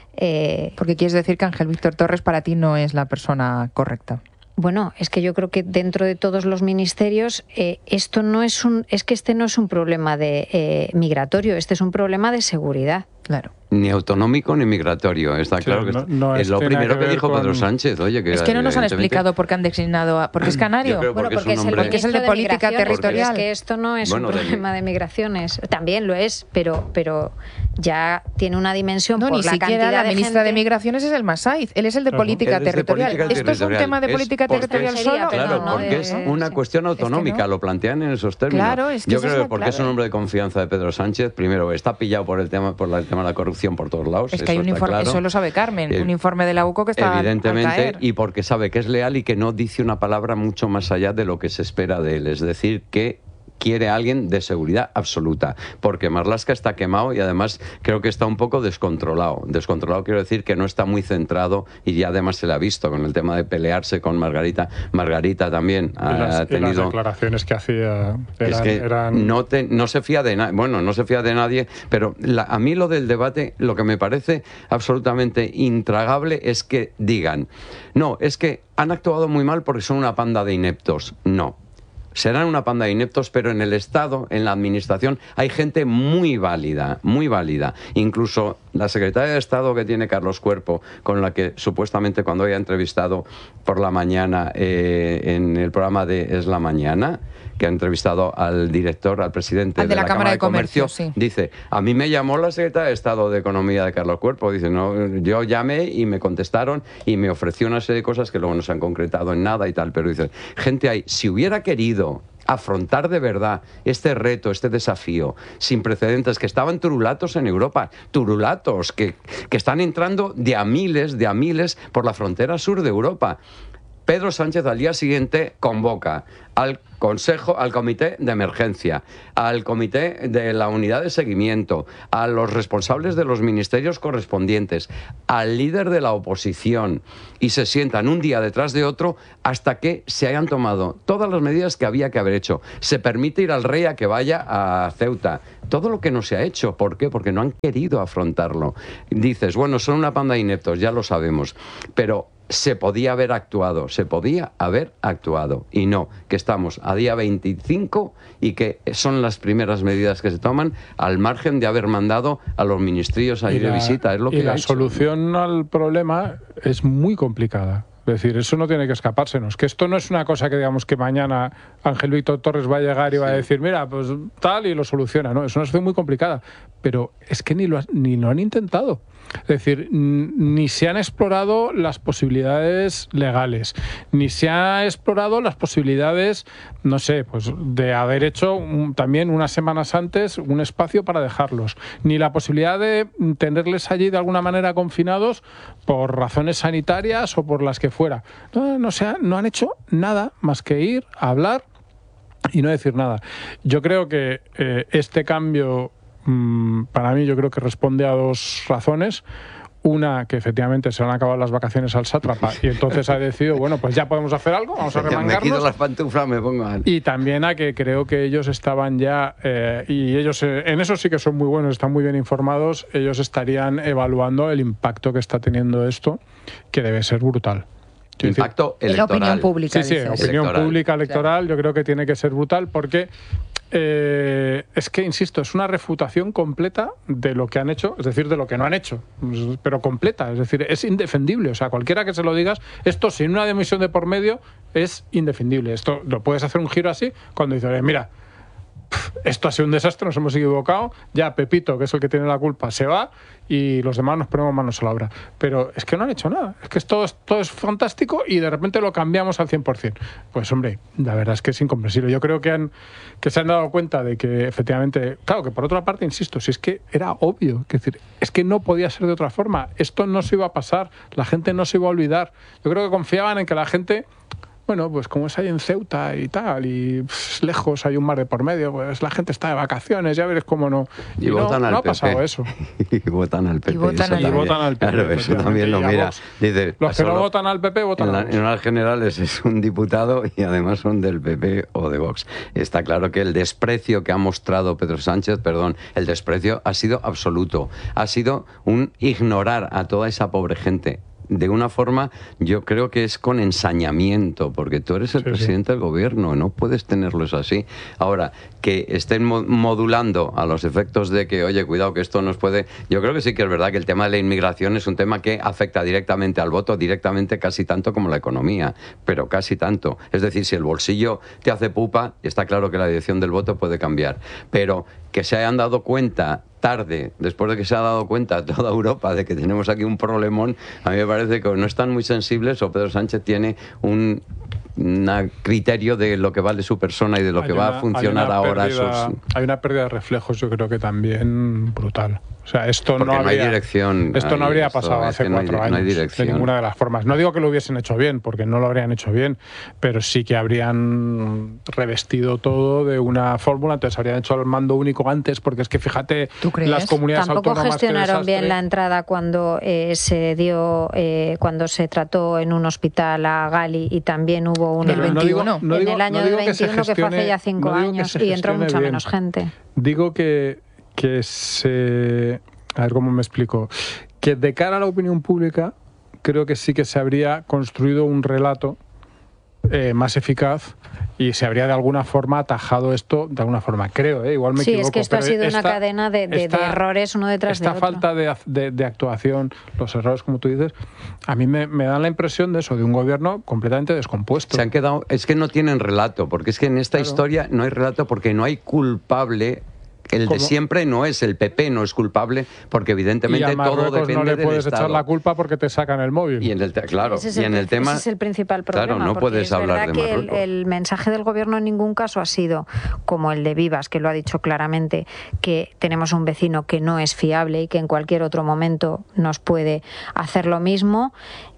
Eh, Porque quieres decir que Ángel Víctor Torres para ti no es la persona correcta. Bueno, es que yo creo que dentro de todos los ministerios eh, esto no es un, es que este no es un problema de eh, migratorio, este es un problema de seguridad. Claro. Ni autonómico ni migratorio, está Sí, claro que no- está- no es es- lo tiene primero que que, ver dijo con- Pedro Sánchez. Oye, que Es que no nos han evidentemente- explicado por qué han designado a... Porque es canario. Yo creo Bueno, porque porque es es un el hombre- Porque es el de ministro política Migraciones, territorial. pero es que esto no es Bueno, un de- problema de migraciones. También lo es, pero, pero ya tiene una dimensión No, por ni la siquiera cantidad la de ministra gente. de Migraciones es el Masaiz, él es el de Claro. política Él es de territorial. política ¿Esto es un territorial. tema de Es política porque- territorial Sería, solo? pero Claro, no porque de- es una sí. cuestión autonómica, no. lo plantean en esos términos. Claro, es que Yo esa creo es que la porque es un clave. hombre de confianza de Pedro Sánchez, primero está pillado por el tema por la- el tema de la corrupción por todos lados. Es que hay eso un está informe, claro. eso lo sabe Carmen, Eh, un informe de la U C O que está Evidentemente, al caer. y porque sabe que es leal y que no dice una palabra mucho más allá de lo que se espera de él. Es decir, que quiere a alguien de seguridad absoluta, porque Marlaska está quemado y además creo que está un poco descontrolado. Descontrolado quiero decir que no está muy centrado y ya además se le ha visto con el tema de pelearse con Margarita. Margarita también ha y las, tenido... y las declaraciones que hacía eran... Es que eran... no, te, no se fía de nadie, bueno, no se fía de nadie, pero la, a mí lo del debate, lo que me parece absolutamente intragable es que digan, no, es que han actuado muy mal porque son una panda de ineptos. No. Serán una panda de ineptos, pero en el Estado, en la Administración, hay gente muy válida, muy válida. Incluso la secretaria de Estado que tiene Carlos Cuerpo, con la que supuestamente cuando haya entrevistado por la mañana eh, en el programa de Es la Mañana, que ha entrevistado al director, al presidente al de, de la, la Cámara, Cámara de Comercio, Comercio sí. Dice, a mí me llamó la secretaria de Estado de Economía de Carlos Cuerpo, dice, no, yo llamé y me contestaron y me ofreció una serie de cosas que luego no se han concretado en nada y tal, pero dice, gente ahí, si hubiera querido afrontar de verdad este reto, este desafío sin precedentes, que estaban turulatos en Europa, turulatos, que, que están entrando de a miles, de a miles por la frontera sur de Europa. Pedro Sánchez al día siguiente convoca al Consejo, al Comité de Emergencia, al Comité de la Unidad de Seguimiento, a los responsables de los ministerios correspondientes, al líder de la oposición, y se sientan un día detrás de otro hasta que se hayan tomado todas las medidas que había que haber hecho. Se permite ir al rey a que vaya a Ceuta. Todo lo que no se ha hecho. ¿Por qué? Porque no han querido afrontarlo. Dices, bueno, son una panda de ineptos, ya lo sabemos, pero se podía haber actuado, se podía haber actuado, y no, que estamos a día veinticinco y que son las primeras medidas que se toman al margen de haber mandado a los ministerios a ir de visita. Es lo y que la ha hecho. Solución al problema es muy complicada. Es decir, eso no tiene que escapársenos. Que esto no es una cosa que digamos que mañana Ángel Víctor Torres va a llegar y va a decir, mira, pues tal, y lo soluciona. No, es una situación muy complicada. Pero es que ni lo, ni lo han intentado. Es decir, ni se han explorado las posibilidades legales, ni se ha explorado las posibilidades, no sé, pues de haber hecho un, también unas semanas antes un espacio para dejarlos, ni la posibilidad de tenerles allí de alguna manera confinados por razones sanitarias o por las que fuera. No, no, se ha, no han hecho nada más que ir a hablar y no decir nada. Yo creo que eh, este cambio, para mí, yo creo que responde a dos razones. Una, que efectivamente se van a acabar las vacaciones al sátrapa y entonces ha decidido, bueno, pues ya podemos hacer algo, vamos a remangarnos. Me quito las pantuflas, me pongo a... Y también a que creo que ellos estaban ya, eh, y ellos eh, en eso sí que son muy buenos, están muy bien informados, ellos estarían evaluando el impacto que está teniendo esto, que debe ser brutal. Impacto decir, electoral. En la opinión pública. Sí, sí, dices. opinión electoral. pública electoral, yo creo que tiene que ser brutal porque eh, es que, insisto, es una refutación completa de lo que han hecho, es decir, de lo que no han hecho, pero completa, es decir, es indefendible. O sea, cualquiera que se lo digas, esto sin una dimisión de por medio es indefendible. Esto lo puedes hacer un giro así cuando dices, mira, esto ha sido un desastre, nos hemos equivocado, ya Pepito, que es el que tiene la culpa, se va y los demás nos ponemos manos a la obra. Pero es que no han hecho nada, es que todo es, todo es fantástico y de repente lo cambiamos al cien por cien. Pues hombre, la verdad es que es incomprensible. Yo creo que, han, que se han dado cuenta de que efectivamente, claro, que por otra parte, insisto, si es que era obvio, es decir, es que no podía ser de otra forma, esto no se iba a pasar, la gente no se iba a olvidar. Yo creo que confiaban en que la gente... Bueno, pues como es ahí en Ceuta y tal, y pff, lejos hay un mar de por medio, pues la gente está de vacaciones, ya veréis cómo no. Y, y votan no, al no ha P P. pasado eso. Y votan al P P. Y votan, al... y votan al P P. Claro, eso también lo mira. Dice, Los que no solo... votan al P P votan en a la, Vox. en las generales es un diputado y además son del P P o de Vox. Está claro que el desprecio que ha mostrado Pedro Sánchez, perdón, el desprecio ha sido absoluto. Ha sido un ignorar a toda esa pobre gente. De una forma, yo creo que es con ensañamiento, porque tú eres el sí, presidente sí. del gobierno, no puedes tenerlos así. Ahora, que estén modulando a los efectos de que, oye, cuidado que esto nos puede... Yo creo que sí que es verdad que el tema de la inmigración es un tema que afecta directamente al voto, directamente casi tanto como la economía, pero casi tanto. Es decir, si el bolsillo te hace pupa, está claro que la dirección del voto puede cambiar. Pero que se hayan dado cuenta tarde, después de que se ha dado cuenta toda Europa de que tenemos aquí un problemón, a mí me parece que no están muy sensibles o Pedro Sánchez tiene un un criterio de lo que vale su persona y de lo hay que una, va a funcionar hay ahora. Pérdida, sus... Hay una pérdida de reflejos, yo creo que también brutal. O sea, esto Porque no, no habría, hay dirección. Esto no ahí, habría esto pasado es hace que no hay- cuatro no hay años, dirección. de ninguna de las formas. No digo que lo hubiesen hecho bien, porque no lo habrían hecho bien, pero sí que habrían revestido todo de una fórmula, entonces habrían hecho el mando único antes, porque es que fíjate, las comunidades Tampoco autónomas... qué gestionaron bien desastre. la entrada cuando eh, se dio, eh, cuando se trató en un hospital a Gali y también hubo uno Pero no digo- no en digo- el año no del digo que se veintiuno que, fue hace gestione- ya cinco no digo que años se y entró gestione mucha bien. menos gente. Digo que, que se... A ver cómo me explico. Que de cara a la opinión pública, creo que sí que se habría construido un relato eh, más eficaz y se habría de alguna forma atajado esto, de alguna forma, creo, ¿eh? Igual me Sí, equivoco. es que esto ha pero sido una esta- cadena de, de- esta- de errores uno detrás de Esta otro. falta de, de- de actuación, los errores, como tú dices, a mí me, me dan la impresión de eso, de un gobierno completamente descompuesto. Se han quedado, es que no tienen relato, porque es que en esta historia no hay relato porque no hay culpable. El de ¿Cómo? siempre no es, el P P no es culpable, porque Y evidentemente a todo Marruecos depende no le del puedes Estado. echar la culpa porque te sacan el móvil. Y en el te- claro, Ese es y el, en el pri- tema, ese es el principal problema. claro, no porque puedes es hablar verdad de que el, Marruecos. el mensaje del gobierno en ningún caso ha sido como el de Vivas, que lo ha dicho claramente, que tenemos un vecino que no es fiable y que en cualquier otro momento nos puede hacer lo mismo.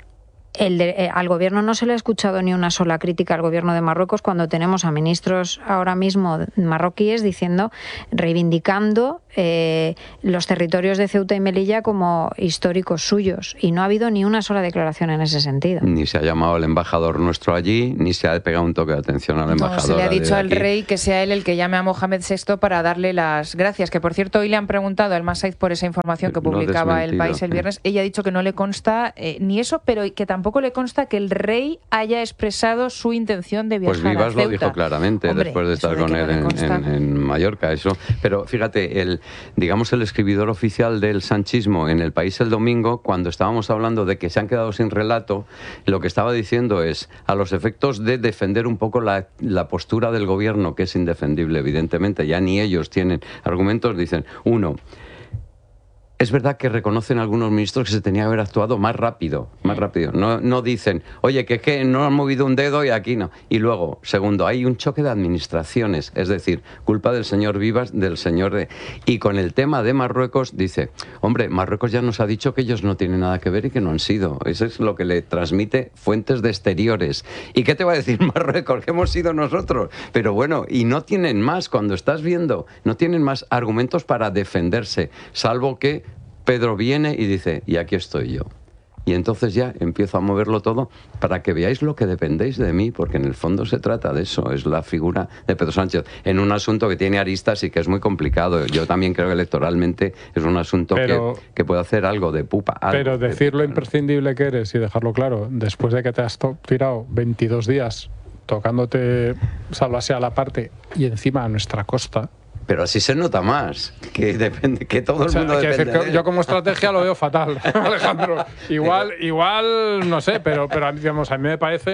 El de- eh, al gobierno no se le ha escuchado ni una sola crítica al gobierno de Marruecos cuando tenemos a ministros ahora mismo marroquíes diciendo, reivindicando eh, los territorios de Ceuta y Melilla como históricos suyos, y no ha habido ni una sola declaración en ese sentido. Ni se ha llamado al embajador nuestro allí, ni se ha pegado un toque de atención al No, embajador. se le ha de dicho al aquí. rey que sea él el que llame a Mohamed sexto para darle las gracias. Que por cierto, hoy le han preguntado al Massaid por esa información que Lo ha publicaba El desmentido, País el sí. viernes. Ella ha dicho que no le consta eh, ni eso, pero que tampoco le consta que el rey haya expresado su intención de viajar Pues Vivas a Ceuta. lo dijo claramente Hombre, después de eso estar de con que él no le en, consta. en- en Mallorca. Eso. Pero fíjate, el, digamos el escribidor oficial del sanchismo en El País el domingo, cuando estábamos hablando de que se han quedado sin relato, lo que estaba diciendo es, a los efectos de defender un poco la, la postura del gobierno, que es indefendible, evidentemente, ya ni ellos tienen argumentos, dicen, uno, es verdad que reconocen algunos ministros que se tenía que haber actuado más rápido, más rápido. No, no dicen, oye, que es que no han movido un dedo y aquí no. Y luego, segundo, hay un choque de administraciones, es decir, culpa del señor Vivas, del señor de... Y con el tema de Marruecos, dice, hombre, Marruecos ya nos ha dicho que ellos no tienen nada que ver y que no han sido. Eso es lo que le transmite fuentes de exteriores. ¿Y qué te va a decir Marruecos? Que hemos sido nosotros. Pero bueno, y no tienen más, cuando estás viendo, no tienen más argumentos para defenderse, salvo que Pedro viene y dice, y aquí estoy yo. Y entonces ya empiezo a moverlo todo para que veáis lo que dependéis de mí, porque en el fondo se trata de eso, es la figura de Pedro Sánchez, en un asunto que tiene aristas y que es muy complicado. Yo también creo que electoralmente es un asunto Pero- que, que puede hacer algo de pupa. algo Pero de decir lo imprescindible que eres y dejarlo claro, después de que te has to- tirado veintidós días tocándote salvase a la parte y encima a nuestra costa. Pero así se nota más, que depende, que todo el O sea, mundo quiero depende decir que de él. yo como estrategia lo veo fatal, Alejandro. Igual, igual, no sé, pero, pero a mí, digamos, a mí me parece,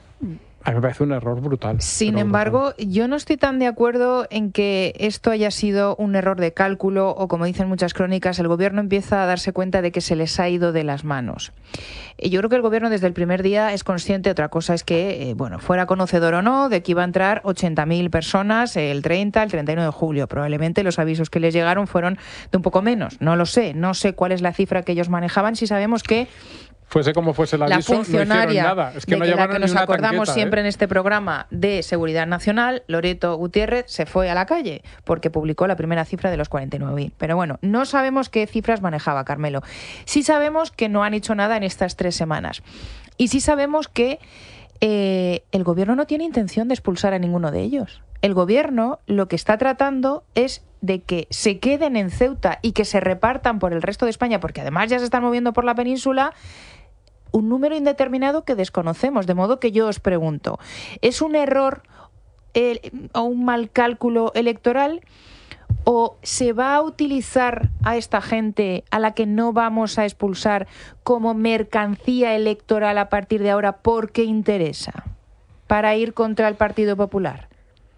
a mí me parece un error brutal. Sin pero embargo, yo no estoy tan de acuerdo en que esto haya sido un error de cálculo o, como dicen muchas crónicas, el gobierno empieza a darse cuenta de que se les ha ido de las manos. Y yo creo que el gobierno desde el primer día es consciente, otra cosa es que, eh, bueno, fuera conocedor o no, de que iba a entrar ochenta mil personas el treinta, el treinta y uno de julio. Probablemente los avisos que les llegaron fueron de un poco menos. No lo sé, no sé cuál es la cifra que ellos manejaban, si sabemos que fuese como fuese el la aviso, funcionaria no hicieron nada. Es que de no que la llevaron que ni nos una acordamos tanqueta, siempre ¿eh? en este programa de Seguridad Nacional, Loreto Gutiérrez se fue a la calle porque publicó la primera cifra de los cuarenta y nueve mil. Pero bueno, no sabemos qué cifras manejaba Carmelo. Sí sabemos que no han hecho nada en estas tres semanas. Y sí sabemos que eh, el gobierno no tiene intención de expulsar a ninguno de ellos. El gobierno lo que está tratando es de que se queden en Ceuta y que se repartan por el resto de España, porque además ya se están moviendo por la península un número indeterminado que desconocemos. De modo que yo os pregunto, ¿es un error eh, o un mal cálculo electoral? ¿O se va a utilizar a esta gente a la que no vamos a expulsar como mercancía electoral a partir de ahora porque interesa? Para ir contra el Partido Popular.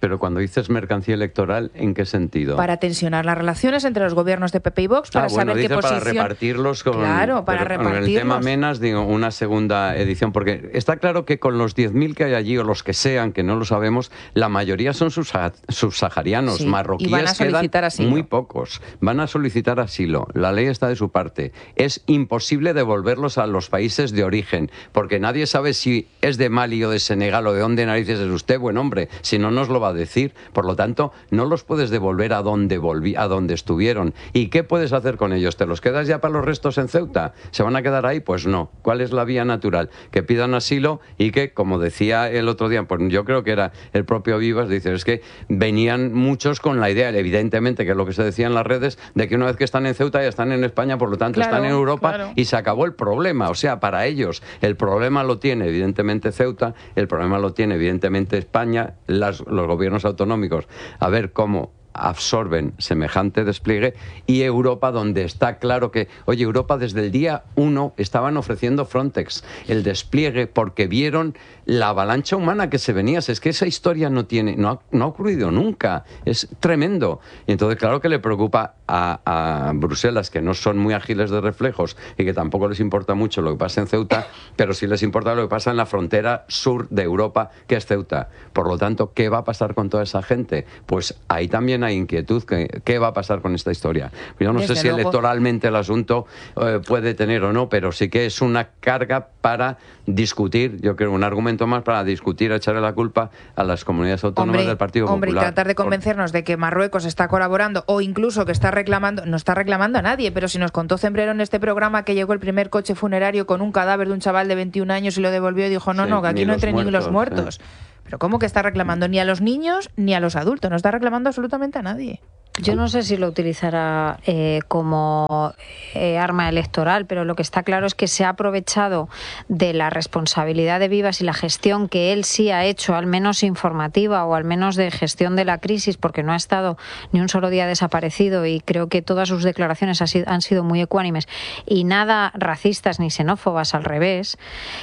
Pero cuando dices mercancía electoral, ¿en qué sentido? Para tensionar las relaciones entre los gobiernos de P P y Vox, para ah, bueno, saber qué posición... para repartirlos con, claro, para pero, repartirlos. con el tema Menas, digo, una segunda edición, porque está claro que con los diez mil que hay allí, o los que sean, que no lo sabemos, la mayoría son subsaharianos, sí, marroquíes, y van a solicitar asilo. Muy pocos. Van a solicitar asilo. La ley está de su parte. Es imposible devolverlos a los países de origen, porque nadie sabe si es de Mali o de Senegal o de dónde narices es usted, buen hombre, si no nos lo va a decir. Por lo tanto, no los puedes devolver a donde volví, a donde estuvieron. ¿Y qué puedes hacer con ellos? ¿Te los quedas ya para los restos en Ceuta? ¿Se van a quedar ahí? Pues no. ¿Cuál es la vía natural? Que pidan asilo y que, como decía el otro día, pues yo creo que era el propio Vivas, dice, es que venían muchos con la idea, evidentemente, que es lo que se decía en las redes, de que una vez que están en Ceuta ya están en España, por lo tanto claro, están en Europa claro. y se acabó el problema. O sea, para ellos el problema lo tiene evidentemente Ceuta, el problema lo tiene evidentemente España, las, los gobiernos autonómicos, a ver cómo absorben semejante despliegue, y Europa, donde está claro que, oye, Europa desde el día uno estaban ofreciendo Frontex el despliegue porque vieron la avalancha humana que se venía. Es que esa historia no tiene, no ha, no ha ocurrido nunca, es tremendo. Y entonces claro que le preocupa a, a Bruselas, que no son muy ágiles de reflejos y que tampoco les importa mucho lo que pasa en Ceuta, pero sí les importa lo que pasa en la frontera sur de Europa, que es Ceuta. Por lo tanto, ¿qué va a pasar con toda esa gente? Pues ahí también hay inquietud. ¿Qué, qué va a pasar con esta historia? Yo no Desde sé si luego. electoralmente el asunto eh, puede tener o no, pero sí que es una carga para discutir, yo creo, un argumento más para discutir, echarle la culpa a las comunidades autónomas Hombre, del Partido hombre, Popular. y tratar de convencernos de que Marruecos está colaborando o incluso que está reclamando, no está reclamando a nadie, pero si nos contó Cembrero en este programa que llegó el primer coche funerario con un cadáver de un chaval de veintiún años y lo devolvió y dijo, no, Sí, no, que aquí ni no los entren ni los muertos, muertos. Pero ¿cómo que está reclamando? Ni a los niños ni a los adultos, no está reclamando absolutamente a nadie. Yo no sé si lo utilizará eh, como eh, arma electoral, pero lo que está claro es que se ha aprovechado de la responsabilidad de Vivas y la gestión que él sí ha hecho, al menos informativa o al menos de gestión de la crisis, porque no ha estado ni un solo día desaparecido y creo que todas sus declaraciones han sido, han sido muy ecuánimes y nada racistas ni xenófobas, al revés.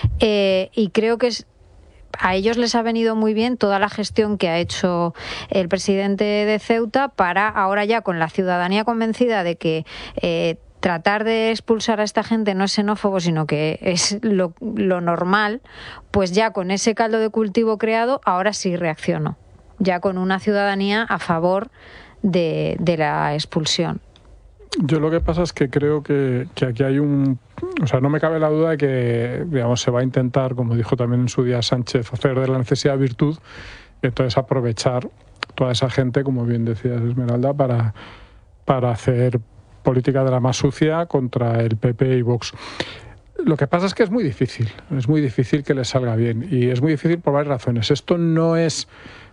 Eh, y creo que es a ellos les ha venido muy bien toda la gestión que ha hecho el presidente de Ceuta para ahora ya, con la ciudadanía convencida de que eh, tratar de expulsar a esta gente no es xenófobo, sino que es lo, lo normal, pues ya con ese caldo de cultivo creado, ahora sí reaccionó, ya con una ciudadanía a favor de, de la expulsión. Yo lo que pasa es que creo que, que aquí hay un... O sea, no me cabe la duda de que, digamos, se va a intentar, como dijo también en su día Sánchez, hacer de la necesidad virtud, y entonces aprovechar toda esa gente, como bien decías, Esmeralda, para, para hacer política de la más sucia contra el P P y Vox. Lo que pasa es que es muy difícil, es muy difícil que les salga bien, y es muy difícil por varias razones. Esto no es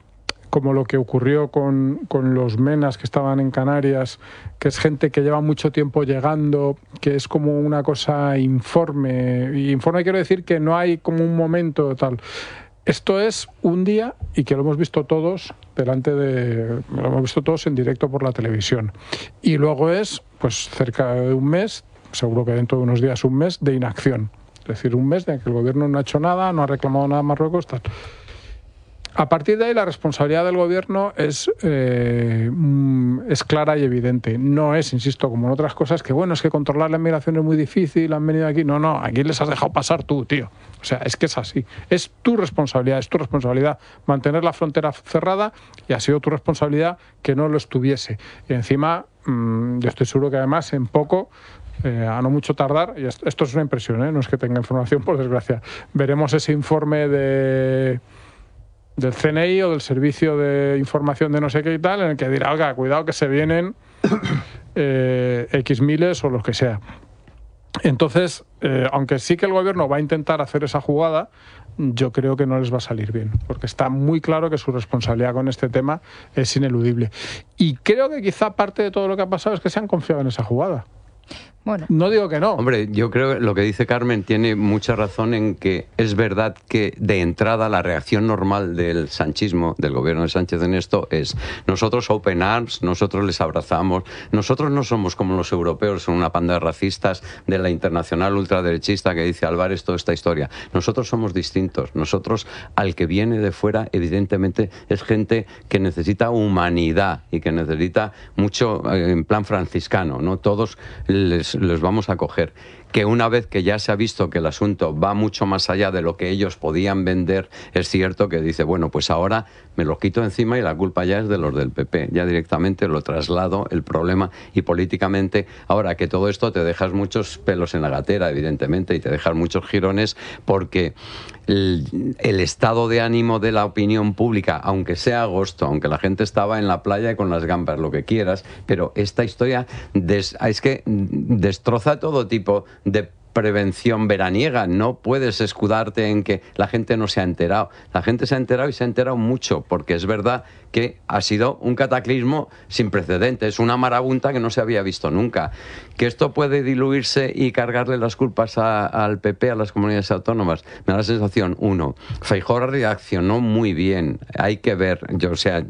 como lo que ocurrió con, con los Menas que estaban en Canarias, que es gente que lleva mucho tiempo llegando, que es como una cosa informe. Y informe quiero decir que no hay como un momento tal. Esto es un día y que lo hemos visto todos delante de... Lo hemos visto todos en directo por la televisión. Y luego es, pues, cerca de un mes, seguro que dentro de unos días un mes, de inacción. Es decir, un mes de que el gobierno no ha hecho nada, no ha reclamado nada a Marruecos, tal. A partir de ahí la responsabilidad del gobierno es, eh, es clara y evidente. No es, insisto, como en otras cosas, que bueno, es que controlar la inmigración es muy difícil, han venido aquí. No, no, aquí les has dejado pasar tú, tío. O sea, es que es así. Es tu responsabilidad, es tu responsabilidad mantener la frontera cerrada y ha sido tu responsabilidad que no lo estuviese. Y encima, mmm, yo estoy seguro que además en poco... Eh, a no mucho tardar, y esto, esto es una impresión, ¿eh? No es que tenga información, por desgracia, veremos ese informe de... del C N I o del Servicio de Información de no sé qué y tal, en el que dirá, oiga, cuidado que se vienen eh, X miles o los que sea. Entonces, eh, aunque sí que el gobierno va a intentar hacer esa jugada, yo creo que no les va a salir bien, porque está muy claro que su responsabilidad con este tema es ineludible. Y creo que quizá parte de todo lo que ha pasado es que se han confiado en esa jugada. Bueno. No digo que no. Hombre, yo creo que lo que dice Carmen tiene mucha razón en que es verdad que de entrada la reacción normal del sanchismo, del gobierno de Sánchez en esto, es nosotros open arms, nosotros les abrazamos, nosotros no somos como los europeos, son una panda de racistas de la internacional ultraderechista que dice Álvarez toda esta historia. Nosotros somos distintos. Nosotros, al que viene de fuera, evidentemente es gente que necesita humanidad y que necesita mucho eh, en plan franciscano, ¿no? Todos les les vamos a coger. Que una vez que ya se ha visto que el asunto va mucho más allá de lo que ellos podían vender, es cierto que dice, bueno, pues ahora me lo quito encima y la culpa ya es de los del P P. Ya directamente lo traslado, el problema, y políticamente, ahora que todo esto te dejas muchos pelos en la gatera, evidentemente, y te dejas muchos jirones, porque el, el estado de ánimo de la opinión pública, aunque sea agosto, aunque la gente estaba en la playa con las gambas, lo que quieras, pero esta historia des, es que destroza todo tipo de prevención veraniega. No puedes escudarte en que la gente no se ha enterado. La gente se ha enterado y se ha enterado mucho, porque es verdad que ha sido un cataclismo sin precedentes, una marabunta que no se había visto nunca. Que esto puede diluirse y cargarle las culpas a, al P P, a las comunidades autónomas. Me da la sensación, uno, Feijóo reaccionó muy bien. Hay que ver, yo, o sea,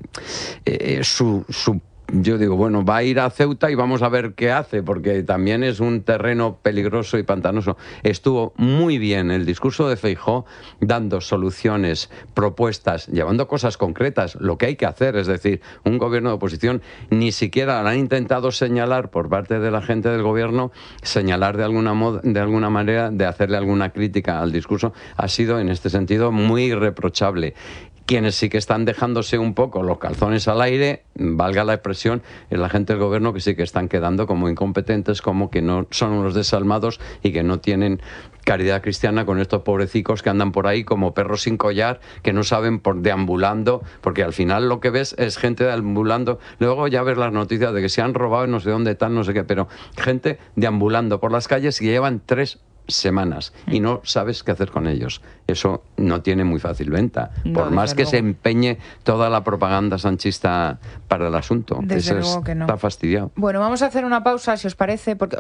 eh, su, su yo digo, bueno, va a ir a Ceuta y vamos a ver qué hace, porque también es un terreno peligroso y pantanoso. Estuvo muy bien el discurso de Feijóo, dando soluciones, propuestas, llevando cosas concretas, lo que hay que hacer. Es decir, un gobierno de oposición ni siquiera han intentado señalar por parte de la gente del gobierno, señalar de alguna, mod- de alguna manera, de hacerle alguna crítica al discurso. Ha sido, en este sentido, muy irreprochable. Quienes sí que están dejándose un poco los calzones al aire, valga la expresión, es la gente del gobierno, que sí que están quedando como incompetentes, como que no son unos desalmados y que no tienen caridad cristiana con estos pobrecicos que andan por ahí como perros sin collar, que no saben por deambulando, porque al final lo que ves es gente deambulando. Luego ya ves las noticias de que se han robado y no sé dónde están, no sé qué, pero gente deambulando por las calles y llevan tres semanas y no sabes qué hacer con ellos. Eso no tiene muy fácil venta, No, por más desde que luego. se empeñe toda la propaganda sanchista para el asunto. Desde Eso luego es- que no. está fastidiado. Bueno, vamos a hacer una pausa, si os parece, porque